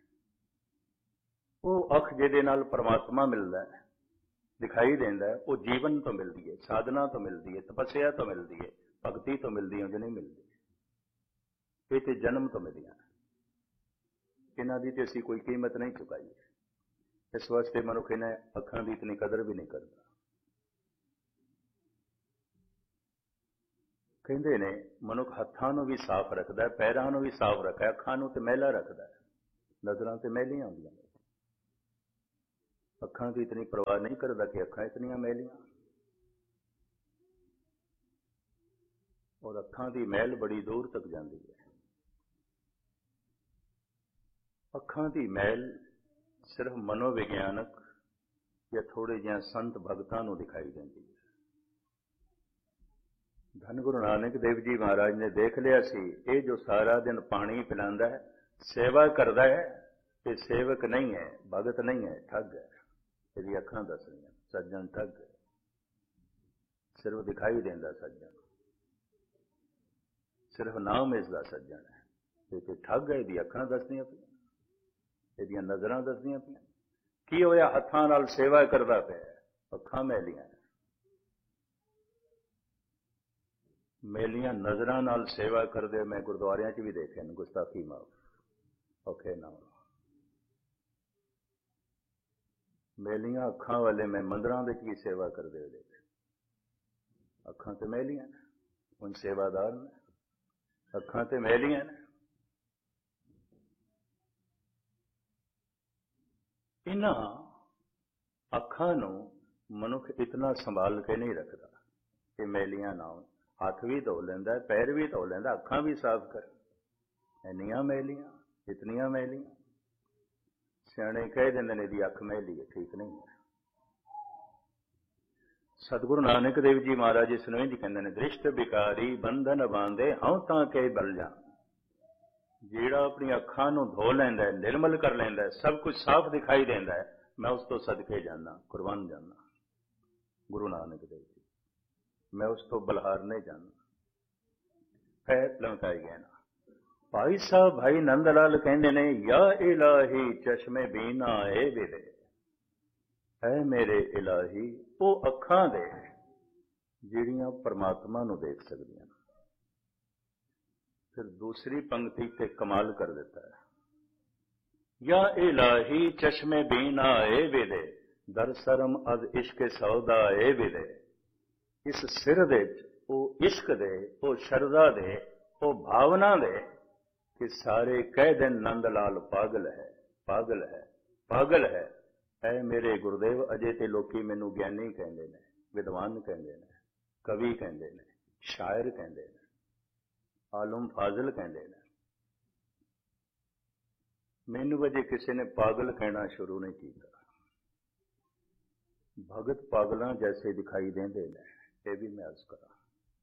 ਉਹ ਅੱਖ ਜਿਹਦੇ ਨਾਲ ਪਰਮਾਤਮਾ ਮਿਲਦਾ ਹੈ, ਦਿਖਾਈ ਦਿੰਦਾ ਹੈ, ਉਹ ਜੀਵਨ ਤੋਂ ਮਿਲਦੀ ਹੈ, ਸਾਧਨਾ ਤੋਂ ਮਿਲਦੀ ਹੈ, ਤਪੱਸਿਆ ਤੋਂ ਮਿਲਦੀ ਹੈ, ਭਗਤੀ ਤੋਂ ਮਿਲਦੀ ਹੈ, ਉਹ ਨਹੀਂ ਮਿਲਦੀ। ਇਹ ਤੇ ਜਨਮ ਤੋਂ ਮਿਲੀਆਂ ਨੇ, ਇਹਨਾਂ ਦੀ ਤੇ ਅਸੀਂ ਕੋਈ ਕੀਮਤ ਨਹੀਂ ਚੁਕਾਈ। ਇਸ ਵਾਸਤੇ ਮਨੁੱਖ ਇਹਨਾਂ ਅੱਖਾਂ ਦੀ ਇਤਨੀ ਕਦਰ ਵੀ ਨਹੀਂ ਕਰਦਾ। ਕਹਿੰਦੇ ਨੇ ਮਨੁੱਖ ਹੱਥਾਂ ਨੂੰ ਵੀ ਸਾਫ਼ ਰੱਖਦਾ, ਪੈਰਾਂ ਨੂੰ ਵੀ ਸਾਫ਼ ਰੱਖਦਾ, ਅੱਖਾਂ ਨੂੰ ਤੇ ਮੈਲਾ ਰੱਖਦਾ, ਨਜ਼ਰਾਂ ਤੇ ਮੈਲੀਆਂ ਹੁੰਦੀਆਂ ਨੇ। अखां की इतनी परवाह नहीं करता कि अखां इतनियां मैलियां, और अखां की मैल बड़ी दूर तक जाती है। अखां की मैल सिर्फ मनोविग्यानक या थोड़े जिहा संत भगतां नूं दिखाई देती है। धन गुरु नानक देव जी महाराज ने देख लिया सी, ये जो सारा दिन पानी पिलांदा है, सेवा करता है, ये सेवक नहीं है, भगत नहीं है, ठग है। यदि अखां दसदियां सज्जन ठग है, सिर्फ दिखाई देंदा सज्जन, सिर्फ नाम इसका सज्जन है, ये ठग है। यदि अखां दसदियां पियां, यदि नजरां दसदियां पियां, की होया हत्थां नाल सेवा करदा पिया, अखां मैलियां, मेलियां नजरां नाल सेवा करदे मैं गुरुद्वारियां च भी देखे न, गुस्ताखी माफ औखे ना। मेलियां अखां वाले मैं मंदिरां दे भी सेवा करदे हुए देखे, अखां ते मैलियां ने, उन सेवादार ने, अखां ते मैलियां ने। इन्हां अखां नूं मनुख इतना संभाल के नहीं रखता कि मैलियां ना होण। हाथ भी धो लेंदा, पैर भी धो लेंदा, अखां भी साफ कर, इन्नियां मैलियां, इतनियां मैलियां। सियाणे कह देंदे ने दी अख मैली है, ठीक नहीं है। सतगुरु नानक देव जी महाराज इस नूं इंज कहंदे ने, दृष्ट बिकारी बंधन बांधे हऊं तां के बल जा। ਜਿਹੜਾ अपनी अखां नूं धो लैंदा है, निर्मल कर लैंदा है, सब कुछ साफ दिखाई देंदा है, मैं उस तो सदके जाना, कुर्बान जाना। गुरु नानक देव जी, मैं उस तो बलहारने जाना। है लमकाई गया ना। भाई साहब भाई नंद लाल कहंदे ने, या इलाही चश्मे बीना ए विदे, है मेरे इलाही वो अखां दे ਜਿਹੜੀਆਂ परमात्मा नूं देख सकदियां। फिर दूसरी पंक्ति पे कमाल कर देता है, या इलाही चश्मे बीना ए विदे, दर सरम अज इश्क सौदा ए विदे। इस सिर दे वो इश्क दे, वो शरदा दे, वो भावना दे कि सारे कह दिन नंद लाल पागल है, पागल है, पागल है। ऐ मेरे गुरुदेव, अजे ते लोकी मैनू ज्ञानी कहंदे ने, विद्वान कहंदे ने, कवि कहंदे ने, शायर कहंदे ने, आलम फाजिल कहंदे ने। मैनू अजे किसी ने पागल कहना शुरू नहीं किया। भगत पागलों जैसे दिखाई देंदे ने, ये भी मैं अर्ज करा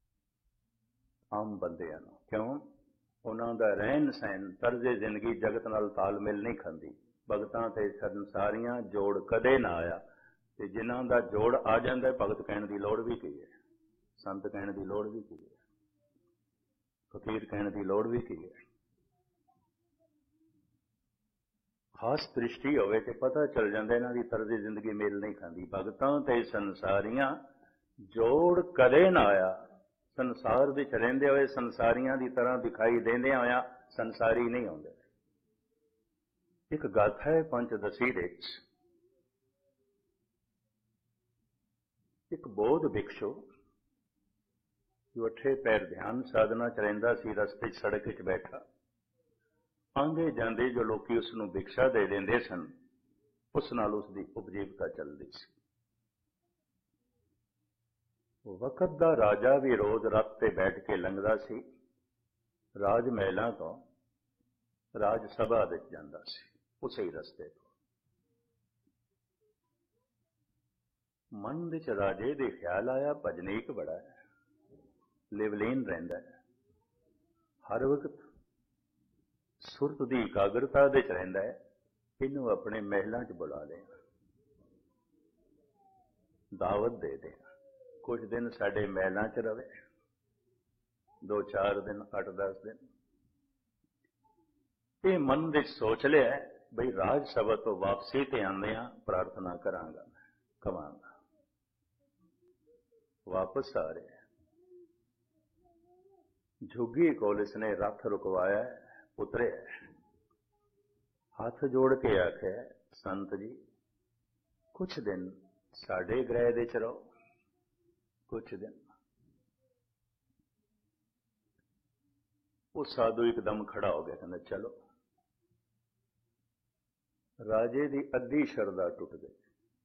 आम बंदियां नूं। क्यों? उन्हां दा रहन सहन, तर्जे जिंदगी जगत नाल तालमेल नहीं खांदी। भगतां ते संसारियां जोड़ कदे ना आया, ते जिन्हां दा जोड़ आ जांदा है, भगत कहण दी लोड़ भी की है, संत कहण दी लोड़ भी की है, फकीर कहण दी लोड़ भी की है। खास दृष्टि होवे ते पता चल जांदा इन्हां दी तर्जे जिंदगी मेल नहीं खांदी। भगतां ते संसारियां जोड़ कदे ना आया। संसार विच रहिंदे होए संसारियां दी तरह दिखाई देंदे होया संसारी नहीं आउंदे। एक गाथा है पंचदशी दे विच, एक बोध भिक्षु जो अठे पैर ध्यान साधना च रहिंदा सी, रस्ते च सड़क च बैठा, आंदे जांदे जो लोकी उसनूं भिक्षा दे देंदे सन, उस नाल उसदी उपजीविका चलदी सी। वक्त दा राजा भी रोज रथ ते बैठ के लंघदा सी, राज महलां तो राज सभा विच जांदा सी, उसे ही रस्ते तो। मन विच राजे दे ख्याल आया, भजनीक बड़ा है, लिवलीन रहिंदा है, हर वक्त सुरत दी एकाग्रता दे च रहिंदा है, इनू अपने महलां च बुला लें, दावत दे दें, कुछ दिन साडे महलां च रवे, दो चार दिन, अठ दस दिन। ये मन विच सोच लिया बई राज सभा तो वापसी ते आंदियां प्रार्थना करांगा, कवांगा। वापस आ रहे झुग्गी कोल इसने रथ रुकवाया, उतरे, हाथ जोड़ के आखे, संत जी कुछ दिन साडे ग्रह दे च रहो, कुछ दिन। वो साधु एकदम खड़ा हो गया, कहना चलो। राजे दी अद्धी शरदा टुट गई,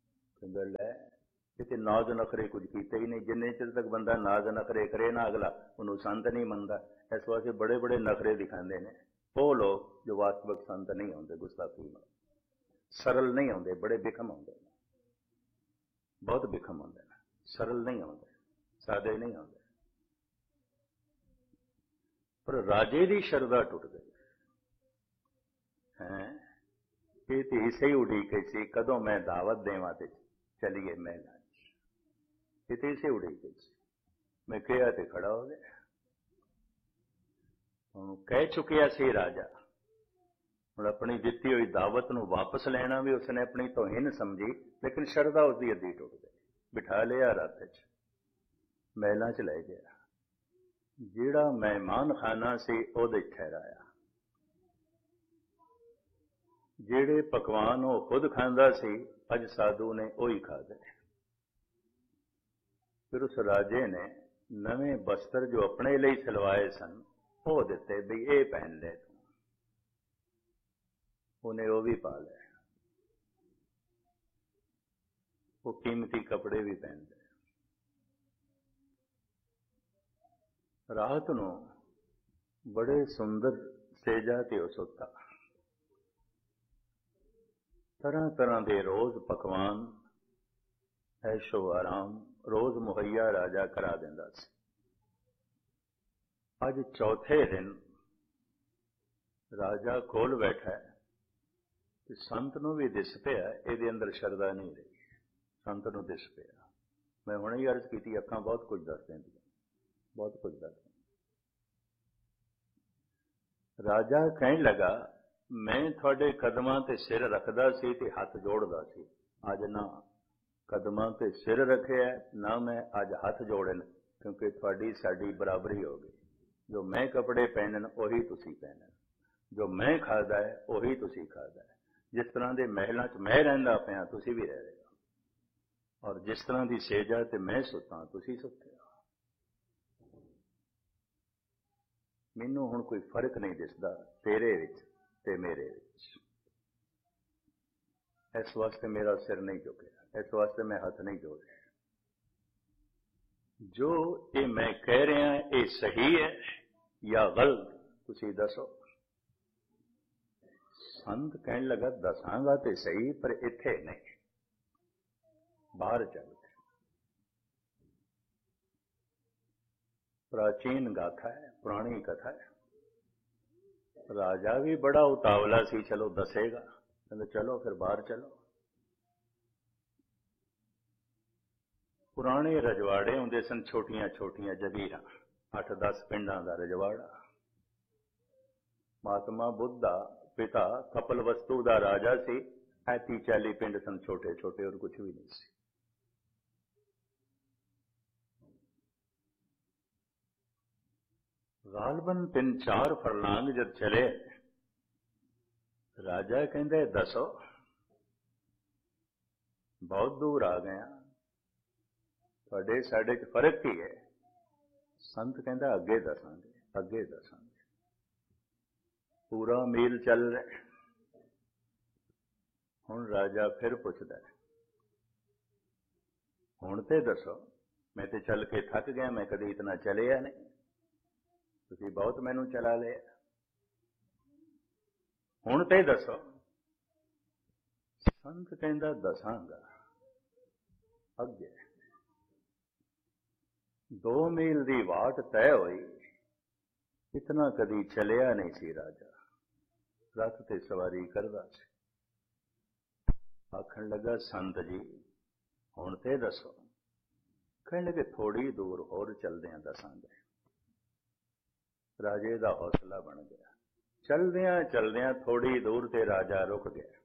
गल है कि नाज नखरे कुछ कीते ही नहीं। जिन्ने चिर तक बंदा नाज नखरे करे ना अगला उन्होंने संत नहीं मनता। इस वास्ते बड़े बड़े नखरे दिखाते हैं वो लोग जो वास्तविक संत नहीं होंगे, गुस्ताखी में सरल नहीं होंगे, बड़े बिखम होंगे, बहुत बिखम होंगे, सरल नहीं होंगे, सादे नहीं होंगे। पर राजे की शरदा टुट गई है। ये तो इसे ही उड़ीके सी कदों मैं दावत देवा ते चलिए महल। ये तो इसे उड़ीके सी मैं कहा तो खड़ा हो गया। कह चुकिया सी राजा, ਹੁਣ अपनी ਦਿੱਤੀ हुई दावत ਨੂੰ वापस लेना भी उसने अपनी तोहिन समझी, लेकिन शरदा उसकी अद्धी टुट गई। बिठा लिया रथ च, महलों च ले गया। ਜਿਹੜਾ ਮਹਿਮਾਨ ਖਾਨਾ ਸੀ ਉਹਦੇ ਠਹਿਰਾਇਆ। ਜਿਹੜੇ ਪਕਵਾਨ ਉਹ ਖੁਦ ਖਾਂਦਾ ਸੀ ਅੱਜ ਸਾਧੂ ਨੇ ਉਹੀ ਖਾ ਗਏ। ਫਿਰ ਉਸ ਰਾਜੇ ਨੇ ਨਵੇਂ ਬਸਤਰ ਜੋ ਆਪਣੇ ਲਈ ਸਿਲਵਾਏ ਸਨ ਉਹ ਦਿੱਤੇ ਵੀ ਇਹ ਪਹਿਨ ਲੈ ਤੂੰ। ਉਹਨੇ ਉਹ ਵੀ ਪਾ ਲਏ, ਉਹ ਕੀਮਤੀ ਕੱਪੜੇ ਵੀ ਪਹਿਨ ਲਏ। ਰਾਤ ਨੂੰ ਬੜੇ ਸੁੰਦਰ ਸੇਜਾ ਤੇ ਉਹ ਸੁੱਤਾ। तरह तरह के रोज पकवान ऐशो आराम रोज मुहैया राजा करा देंदा सी। अज चौथे दिन राजा कोल बैठा है ते संत नूं भी दिस पिया इहदे अंदर शरदा नहीं रही। संत नूं दिस पिया, मैं हुणे ही अर्ज कीती अखां बहुत कुछ दस देंदियां, बहुत कुछ दस देंदियां। राजा कहण लगा मैं थोड़े कदमां ते सिर रखदा सी ते हथ जोड़दा सी, अज ना कदमां ते सिर रखे ना मैं अज हथ जोड़न, क्योंकि थोड़ी साडी बराबरी हो गई। जो मैं कपड़े पहनन उही तुसी पहनन, जो मैं खादा है उही तुसी खादा है। जिस तरह के महलों च मैं रहिंदा पिया तुसी भी रह रहे हो, और जिस तरह की सेजा ते मैं सुता तुसी सुते हो। मैनू हुण कोई फर्क नहीं दिसदा तेरे विच ते मेरे विच। इस वास्ते मेरा सिर नहीं झुकिया, इस वास्ते मैं हाथ नहीं जोड़े। जो ये मैं कह रहा ये सही है या गलत तुसी दसो। संत कहने लगा दसांगा तो सही पर इत्थे नहीं, बाहर चल के। प्राचीन गाथा है, पुरानी कथा है। राजा भी बड़ा उतावला सी, चलो दसेगा, कहते चलो फिर बाहर चलो। पुराने रजवाड़े होंदे सन, छोटियां छोटियां जगीरां, अठ दस पिंडां दा रजवाड़ा। महात्मा बुद्ध दा पिता कपलवस्तु दा राजा सी, ऐती चाली पिंड सन छोटे छोटे, और कुछ भी नहीं सी। गालबन तीन चार फरलांग जब चले, राजा कहते दसो बहुत दूर आ गया, थोड़े साडे च फर्क ही है। संत कहता अगे दसांगे, अगे दसांगे। पूरा मील चल रहे, हुण राजा फिर पुछदा है हुण ते दसो, मैं ते चल के थक गया, मैं कभी इतना चलिया नहीं, तुसी बहुत मैनू चला लिया, हुण ते दसो। संत कहंदा दसांगा अगे। दो मील दी वाट तय हुई, इतना कदी चलिया नहीं सी राजा, रथ ते सवारी करदा सी। आखण लगा संत जी हुण ते दसो। कहण लगे थोड़ी दूर होर चलदियां दसांगे। राजे का हौसला बन गया। चलदियां चलदियां थोड़ी दूर ते राजा रुक गया।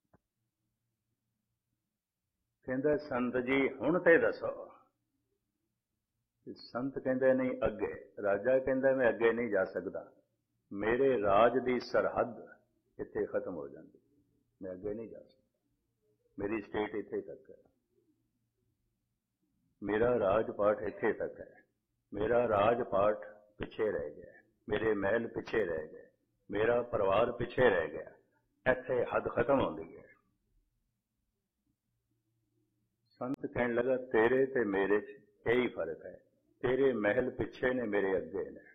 कहंदा संत जी हुण ते दसो। संत कहंदे नहीं अगे। राजा कहंदा मैं अगे नहीं जा सकता, मेरे राज की सरहद इत्थे खत्म हो जाती, मैं अगे नहीं जा सकता, मेरी स्टेट इत्थे तक है, मेरा राजपाट इत्थे तक है, मेरा राजपाट पिछे रह गया, मेरे महल पिछे रह गए, मेरा परिवार पिछे रह गया, इत्थे हद खत्म होंदी है। संत कहने लगा तेरे ते मेरे च यही फर्क है, तेरे महल पिछे ने मेरे अगे ने,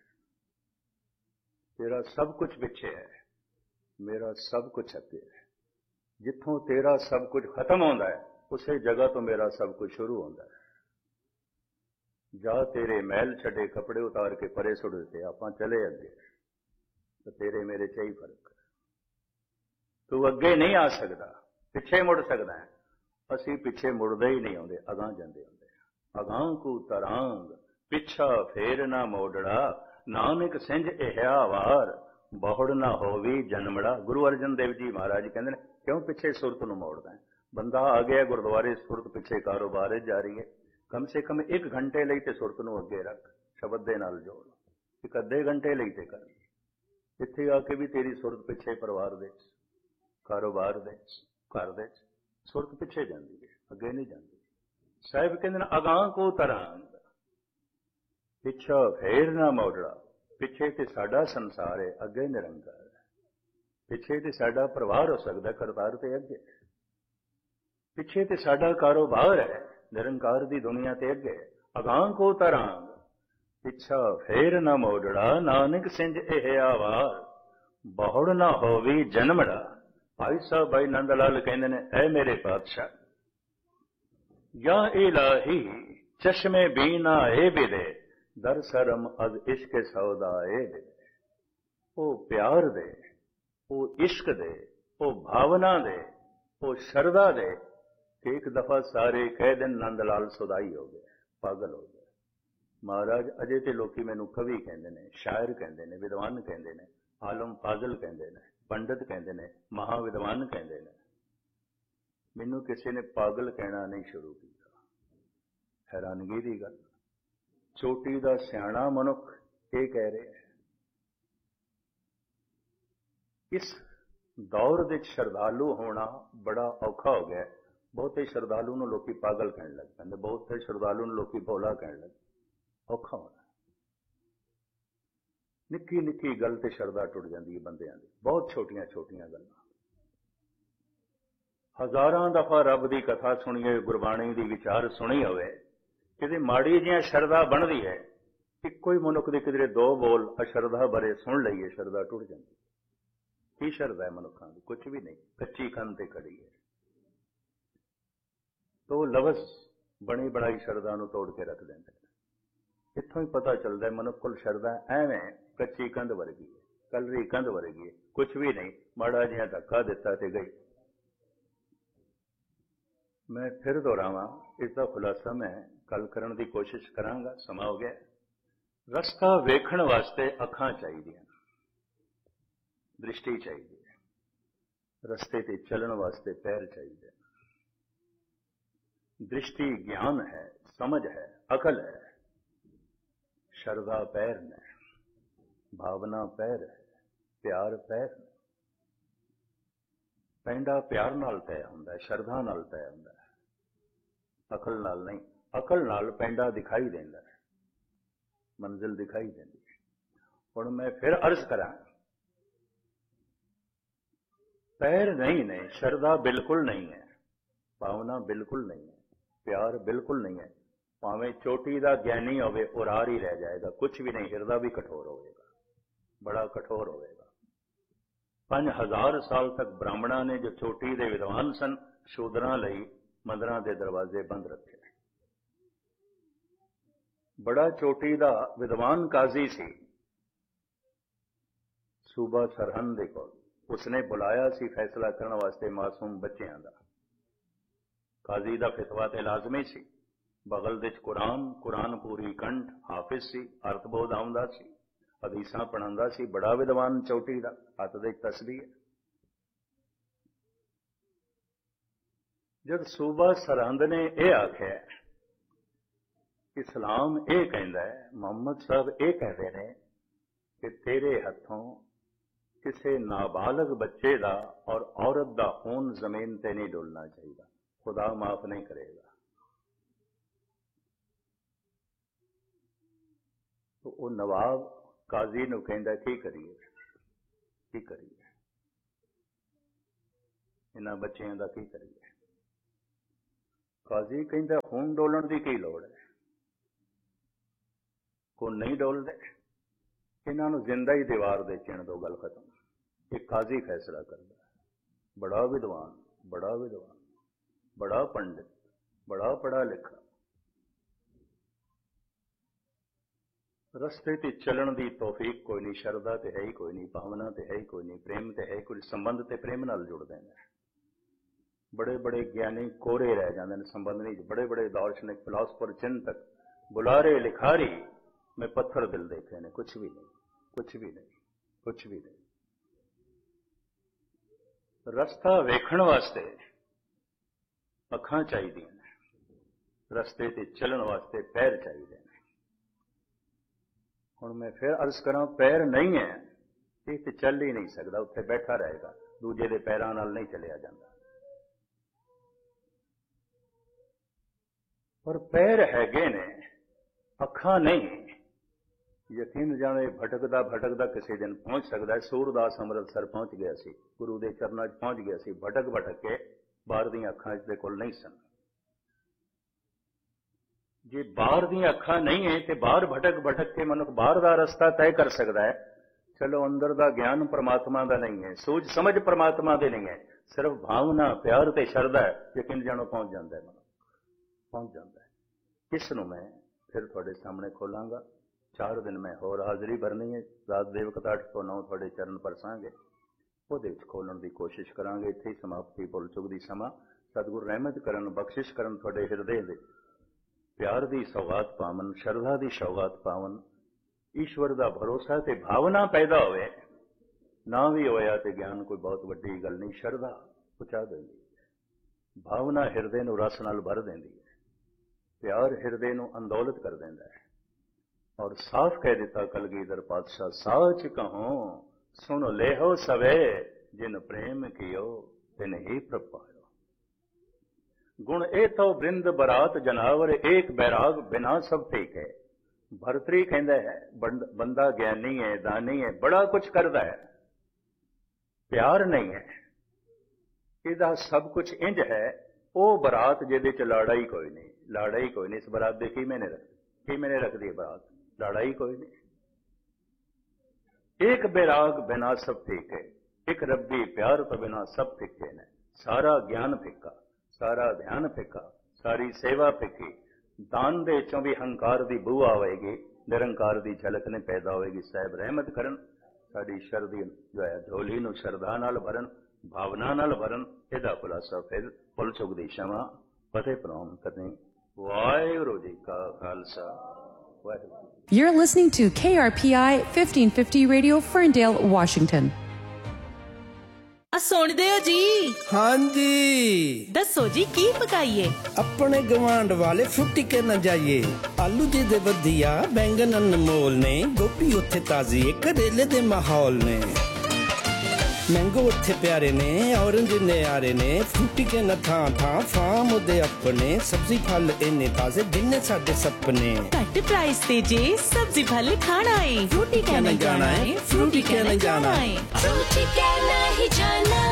तेरा सब कुछ पिछे है, मेरा सब कुछ अगे है। जिथों तेरा सब कुछ खत्म होता है उसे जगह तो मेरा सब कुछ शुरू होता है। जा तेरे महल छड़े कपड़े उतार के परे सुट दिते, आप चले अगे, तो तेरे मेरे च ही फर्क है। तू अगे नहीं आ सकता, पिछे मुड़ सकता है, असी पिछे मुड़ते ही नहीं आते, अगां जाते आते। अगां को तरांग पिछा फेर ना मोड़ड़ा, नानक सिंझ इहा वार बहुड़ ना होवी जन्मड़ा। गुरु अर्जन देव जी महाराज कहते हैं क्यों पिछे सुरत नूं मोड़दा है? बंदा आ गया गुरुद्वारे, सुरत पिछे कारोबार जा रही है, कम से कम एक घंटे ਲਈ ਤੇ ਸੁਰਤ ਨੂੰ ਅੱਗੇ ਰੱਖ, ਸ਼ਬਦ ਦੇ ਨਾਲ ਜੋੜ, ਇੱਕ ਅੱਧੇ ਘੰਟੇ ਲਈ ਤੇ ਕਰ। ਇੱਥੇ ਆ ਕੇ ਵੀ ਤੇਰੀ ਸੁਰਤ ਪਿੱਛੇ ਪਰਿਵਾਰ ਦੇ ਕਾਰੋਬਾਰ ਦੇ ਘਰ ਦੇ ਸੁਰਤ ਪਿੱਛੇ ਜਾਂਦੀ ਹੈ, ਅੱਗੇ ਨਹੀਂ ਜਾਂਦੀ। ਸਾਹਿਬ ਕਹਿੰਦੇ ਨੇ ਅਗਾਂਹ ਕੋ ਤਰਾਂਗ ਪਿੱਛਾ ਫੇਰ ਨਾ ਮੋੜੜਾ, ਪਿੱਛੇ ਤੇ ਸਾਡਾ ਸੰਸਾਰ ਹੈ, ਅੱਗੇ ਨਿਰੰਕਾਰ ਹੈ। ਪਿੱਛੇ ਤੇ ਸਾਡਾ ਪਰਿਵਾਰ ਹੋ ਸਕਦਾ, ਕਰਤਾਰ ਤੇ ਅੱਗੇ। ਪਿੱਛੇ ਤੇ ਸਾਡਾ ਕਾਰੋਬਾਰ ਹੈ, निरंकार दी दुनिया ते अगे। अगां को तरांग पिछा फेर न मोड़ड़ा, नानक सिंझ इह आवार बहुड़ ना होवी जन्मड़ा। भाई साहब भाई नंद लाल कहते ने ऐ मेरे पातशाह, या इलाही चश्मे बीना ए बिदे, दर सरम अज इश्क सौदा ए बिदे। ओ प्यार दे, ओ इश्क दे, ओ भावना दे, ओ शरदा दे, कि एक दफा सारे कह दिन नंद लाल सुदाई हो गए, पागल हो गए। महाराज अजे ते लोकी मैनू कवि कहते ने, शायर कहते ने, विद्वान कहते ने, आलम फाजल कहते ने, पंडित कहते ने, महाविद्वान कहते ने। मैनू किसी ने पागल कहना नहीं शुरू किया। हैरानगी की गल, चोटी का सियाणा मनुख ये कह रहे हैं। इस दौर दे श्रद्धालु होना बड़ा औखा हो गया। बहुते श्रद्धालु नूं लोकी पागल कहने लग पैंदे, बहुते श्रद्धालु नूं लोकी भोला कहने लग। औखा होना, निक्की निक्की गल ते शरदा टुट जाती है बंदियां दी, बहुत छोटियां छोटियां गल्लां। हजारां दफा रब की कथा सुनिए, गुरबाणी की विचार सुनी होवे, किते माड़ी जिहां शरदा बनदी है, इक्को ही मनुख दे किधरे दो बोल अशरदा बारे सुन लईए, शरदा टुट जाती। की शरदा है मनुखां दी? कुछ भी नहीं, कच्ची कंध ते खड़ी है। तो लवस बनी बनाई शरदा नूं तोड़ के रख देंदे। इत्थों ही पता चलता है मनुख कोल शरदा एवें कच्ची कंध वर्गी है, कलरी कंध वर्गी है, कुछ भी नहीं, माड़ा जिहा धक्का दिता ते गई। मैं फिर दोहरावां, इसका खुलासा मैं कल करने की कोशिश करांगा, समा हो गया। रस्ता वेखण वास्ते अखां चाहिदियां, दृष्टि चाहिदी है, रस्ते ते चलण वास्ते पैर चाहिए। दृष्टि ज्ञान है, समझ है, अकल है, शरदा पैर ने, भावना पैर है, प्यार पैर ने। पैंडा प्यार नाल तय हुंदा है, शरदा नाल तय हुंदा है, अकल नाल नहीं। अकल नाल पैंडा दिखाई देंदा है, मंजिल दिखाई देंदी है। हुण मैं फिर अर्ज करां, पैर नहीं ने, शरदा बिल्कुल नहीं है, भावना बिल्कुल नहीं है, प्यार बिल्कुल नहीं है। भावें चोटी का ज्ञानी होवे उरार ही रह जाएगा, कुछ भी नहीं, हिरदा भी कठोर होगा, बड़ा कठोर होगा। पांच हजार साल तक ब्राह्मणा ने जो चोटी के विद्वान सन, शूदरां लई मंदिरां दे दरवाजे बंद रखे। बड़ा चोटी का विद्वान काजी सी, सूबा सरहंद दे कोल, उसने बुलाया सी फैसला करने वास्ते मासूम बच्चियां दा। काजी का फितवा ते लाजमी सी, बगल दे कुरान, कुरान पूरी कंठ, हाफिज सी, अर्थबोध आउंदा सी, हदीसां पढ़ांदा सी, बड़ा विद्वान चोटी दा, हथ दे तस्बीह। जब सूबा सरहंद ने यह आख्या, इस्लाम ये कहता है, मोहम्मद साहब ये कहते हैं कि तेरे हथों किसी नाबालग बच्चे का और औरत का खून जमीन ते नहीं डुलना चाहिए, खुदा माफ नहीं करेगा। तो वो नवाब काजी नूं कहंदा की करिए, की करिए, इन्हां बच्चियां दा की करिए। ਕਾਜ਼ੀ ਕਹਿੰਦਾ ਹੁਣ ਡੋਲਣ ਦੀ ਕੀ ਲੋੜ ਹੈ, ਕੋਈ ਨਹੀਂ ਡੋਲਦੇ, ਇਹਨਾਂ ਨੂੰ ਜ਼ਿੰਦਾ ਹੀ ਦੀਵਾਰ ਦੇ ਚਿਣ ਦੋ, ਗੱਲ ਖਤਮ। ਇਹ ਕਾਜ਼ੀ ਫੈਸਲਾ ਕਰਦਾ, ਬੜਾ ਵਿਦਵਾਨ, ਬੜਾ ਵਿਦਵਾਨ, ਬੜਾ ਪੰਡਿਤ, ਬੜਾ ਪੜ੍ਹਾ ਲਿਖਾ। ਰਸਤੇ ਤੇ ਚੱਲਣ ਦੀ ਤੌਫੀਕ ਕੋਈ ਨਹੀਂ, ਸ਼ਰਧਾ ਤੇ ਹੈ ਹੀ ਕੋਈ ਨਹੀਂ, ਭਾਵਨਾ ਤੇ ਹੈ ਹੀ ਕੋਈ ਨਹੀਂ, ਪ੍ਰੇਮ ਤੇ ਹੈ ਹੀ ਕੋਈ, ਸੰਬੰਧ ਤੇ ਪ੍ਰੇਮ ਨਾਲ ਜੁੜਦੇ ਨੇ। ਬੜੇ ਬੜੇ ਗਿਆਨੀ ਕੋਰੇ ਰਹਿ ਜਾਂਦੇ ਨੇ ਸੰਬੰਧ ਨਹੀਂ। ਬੜੇ ਬੜੇ ਦਾਰਸ਼ਨਿਕ, ਫਿਲਾਸਫਰ, ਚਿੰਤਕ, ਬੁਲਾਰੇ, ਲਿਖਾਰੀ ਮੈਂ ਪੱਥਰ ਦਿਲ ਦੇਖੇ ਨੇ, ਕੁਛ ਵੀ ਨਹੀਂ, ਕੁਛ ਵੀ ਨਹੀਂ, ਕੁਛ ਵੀ ਨਹੀਂ। ਰਸਤਾ ਵੇਖਣ ਵਾਸਤੇ ਅੱਖਾਂ ਚਾਹੀਦੀਆਂ ਨੇ, ਰਸਤੇ ਤੇ ਚੱਲਣ ਵਾਸਤੇ ਪੈਰ ਚਾਹੀਦੇ ਨੇ। ਹੁਣ ਮੈਂ ਫਿਰ ਅਰਜ਼ ਕਰਾਂ, ਪੈਰ ਨਹੀਂ ਹੈ ਇਹ ਤੇ ਚੱਲ ਹੀ ਨਹੀਂ ਸਕਦਾ, ਉੱਥੇ ਬੈਠਾ ਰਹੇਗਾ, ਦੂਜੇ ਦੇ ਪੈਰਾਂ ਨਾਲ ਨਹੀਂ ਚੱਲਿਆ ਜਾਂਦਾ। ਪਰ ਪੈਰ ਹੈਗੇ ਨੇ, ਅੱਖਾਂ ਨਹੀਂ। ਯਕੀਨ ਜਾਣੇ ਭਟਕਦਾ ਭਟਕਦਾ ਕਿਸੇ ਦਿਨ ਪਹੁੰਚ ਸਕਦਾ ਹੈ। ਸੂਰਦਾਸ ਅੰਮ੍ਰਿਤਸਰ ਪਹੁੰਚ ਗਿਆ ਸੀ, ਗੁਰੂ ਦੇ ਚਰਨਾਂ 'ਚ ਪਹੁੰਚ ਗਿਆ ਸੀ, ਭਟਕ ਭਟਕ ਕੇ, ਬਾਹਰ ਦੀਆਂ ਅੱਖਾਂ ਇਸ ਦੇ ਕੋਲ ਨਹੀਂ ਸਨ। ਜੇ ਬਾਹਰ ਦੀਆਂ ਅੱਖਾਂ ਨਹੀਂ ਹੈ ਤੇ ਬਾਹਰ ਭਟਕ ਭਟਕ ਕੇ ਮਨੁੱਖ ਬਾਹਰ ਦਾ ਰਸਤਾ ਤੈਅ ਕਰ ਸਕਦਾ ਹੈ। ਚਲੋ ਅੰਦਰ ਦਾ ਗਿਆਨ ਪਰਮਾਤਮਾ ਦਾ ਨਹੀਂ ਹੈ, ਸੂਝ ਸਮਝ ਪਰਮਾਤਮਾ ਦੇ ਨਹੀਂ ਹੈ, ਸਿਰਫ ਭਾਵਨਾ, ਪਿਆਰ ਤੇ ਸ਼ਰਧਾ ਹੈ, ਯਕੀਨ ਜਾਣੋ ਪਹੁੰਚ ਜਾਂਦਾ ਹੈ, ਮਨੁੱਖ ਪਹੁੰਚ ਜਾਂਦਾ ਹੈ। ਇਸ ਨੂੰ ਮੈਂ ਫਿਰ ਤੁਹਾਡੇ ਸਾਹਮਣੇ ਖੋਲਾਂਗਾ। ਚਾਰ ਦਿਨ ਮੈਂ ਹੋਰ ਹਾਜ਼ਰੀ ਭਰਨੀ ਹੈ, ਰਾਤ ਦੇ ਵਕਤ ਅੱਠ ਤੋਂ ਨੌ ਤੁਹਾਡੇ ਚਰਨ ਪਰਸਾਂਗੇ, ਉਹਦੇ ਵਿੱਚ ਖੋਲਣ ਦੀ ਕੋਸ਼ਿਸ਼ ਕਰਾਂਗੇ। ਇੱਥੇ ਹੀ ਸਮਾਪਤੀ ਭੁੱਲ ਚੁੱਕਦੀ ਸਮਾਂ ਸਤਿਗੁਰ ਰਹਿਮਤ ਕਰਨ, ਬਖਸ਼ਿਸ਼ ਕਰਨ, ਤੁਹਾਡੇ ਹਿਰਦੇ ਦੇ ਪਿਆਰ ਦੀ ਸੌਗਾਤ ਪਾਵਨ, ਸ਼ਰਧਾ ਦੀ ਸੌਗਾਤ ਪਾਵਨ, ਈਸ਼ਵਰ ਦਾ ਭਰੋਸਾ ਤੇ ਭਾਵਨਾ ਪੈਦਾ ਹੋਵੇ। ਨਾ ਵੀ ਹੋਇਆ ਤੇ ਗਿਆਨ ਕੋਈ ਬਹੁਤ ਵੱਡੀ ਗੱਲ ਨਹੀਂ, ਸ਼ਰਧਾ ਪਹੁੰਚਾ ਦਿੰਦੀ ਹੈ, ਭਾਵਨਾ ਹਿਰਦੇ ਨੂੰ ਰਸ ਨਾਲ ਭਰ ਦਿੰਦੀ ਹੈ, ਪਿਆਰ ਹਿਰਦੇ ਨੂੰ ਅੰਦੋਲਤ ਕਰ ਦਿੰਦਾ ਹੈ। ਔਰ ਸਾਫ਼ ਕਹਿ ਦਿੱਤਾ ਕਲਗੀਧਰ ਪਾਤਸ਼ਾਹ, ਸਾਚ ਕਹੋ ਸੁਣ ਲੇਹੋ ਸਵੇ, ਜਿਨ ਪ੍ਰੇਮ ਕੀਓ ਤਿਨ ਹੀ ਪ੍ਰਭ ਪਾਇਓ। ਗੁਣ ਇਹ ਤੋ ਬ੍ਰਿੰਦ ਬਰਾਤ ਜਨਾਵਰ, ਏਕ ਬੈਰਾਗ ਬਿਨਾ ਸਭ ਠੀਕ ਹੈ। ਭਰਤਰੀ ਕਹਿੰਦਾ ਹੈ ਬੰਦਾ ਗਿਆਨੀ ਹੈ, ਦਾਨੀ ਹੈ, ਬੜਾ ਕੁਝ ਕਰਦਾ ਹੈ, ਪਿਆਰ ਨਹੀਂ ਹੈ, ਇਹਦਾ ਸਭ ਕੁਝ ਇੰਜ ਹੈ। ਉਹ ਬਰਾਤ ਜਿਹਦੇ ਚ ਲਾੜਾ ਹੀ ਕੋਈ ਨਹੀਂ, ਲਾੜਾ ਹੀ ਕੋਈ ਨਹੀਂ। ਇਸ ਬਰਾਤ ਦੇ ਕੀ ਮੈਨੇ ਰੱਖ ਕੀ ਮੈਨੇ ਰੱਖਦੀ ਹੈ ਬਰਾਤ, ਲਾੜਾ ਹੀ ਕੋਈ ਨਹੀਂ। एक बैराग बिना सब फीके, एक रब्बी प्यार तो बिना सब फीके ने। सारा ज्ञान फिक्का, सारा ध्यान फिक्का, सारी सेवा फिक्की। दान दे चों भी हंकार दी बू आवेगी, निरंकार दी झलक ने पैदा होएगी। साहब रहमत करन, साडी शरदी जो है झोली नूं शरधा नाल भरन, भावना नाल भरन। इहदा खुलासा फिर पुल चुग दी क्षमा फतेह प्रणाम करनी। वाहिगुरू जी का Khalsa, Waheguru. You're listening to K R P I fifteen fifty Radio, Ferndale, Washington. सुनदे हो जी? हाँ जी। दसो जी की पकाइए? अपने गवांड वाले फुट्टी के न जाइए। आलू जी दे वधिया, बैंगन अनमोल ने, गोभी उत्थे ताजी, करेले दे माहौल ने, मैंगो उत्थे प्यारे ने, ऑरेंज ने आरे ने, फुट्टी के न थां थां फार्म दे अपने। सब्जी फल इन्ने ताजे जिन्ने साडे सपने। घट प्राइस ते जे सब्जी फल खाना है, फ्रूटी के न जाना है, फ्रूटी के न जाना है, फ्रूटी के नहीं जाना।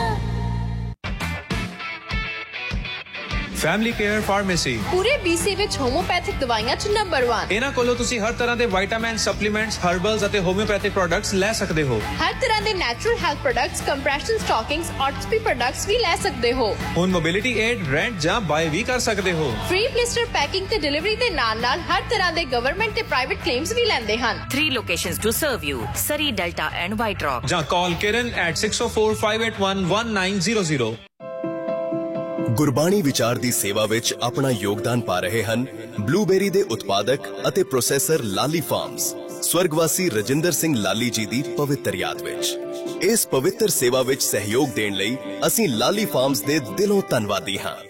फैमिली केयर फार्मेसी पूरे बीसी विच होम्योपैथिक दवाइयां च नंबर वन। इन्हां कोलों तुसी हर तरह दे विटामिन, सप्लीमेंट्स, हर्बल्स अते होम्योपैथिक प्रोडक्ट्स ले सकदे हो। हर तरह दे natural health products, compression stockings, ऑर्थोपी products भी ले सकदे हो। हुण मोबिलिटी एड, रेंट जां बाय भी कर सकदे हो। फ्री ब्लिस्टर पैकिंग ते डिलीवरी दे नाल नाल हर तरह दे गवर्नमेंट ते प्राइवेट क्लेम्स भी लैंदे हन। Three locations to serve you: Surrey, Delta and White Rock. जां call Kiran at six oh four, five eight one, one nine zero zero। Gurbani ਵਿਚਾਰ ਦੀ ਸੇਵਾ ਵਿੱਚ ਆਪਣਾ ਯੋਗਦਾਨ ਪਾ ਰਹੇ ਹਨ ਬਲੂਬੇਰੀ ਦੇ ਉਤਪਾਦਕ ਅਤੇ ਪ੍ਰੋਸੈਸਰ ਲਾਲੀ ਫਾਰਮਸ, ਸਵਰਗਵਾਸੀ ਰਜਿੰਦਰ ਸਿੰਘ ਲਾਲੀ ਜੀ ਦੀ ਪਵਿੱਤਰ ਯਾਦ ਵਿੱਚ। ਇਸ ਪਵਿੱਤਰ ਸੇਵਾ ਵਿੱਚ ਸਹਿਯੋਗ ਦੇਣ ਲਈ ਅਸੀਂ ਲਾਲੀ ਫਾਰਮਸ ਦੇ ਦਿਲੋਂ ਧੰਨਵਾਦੀ ਹਾਂ।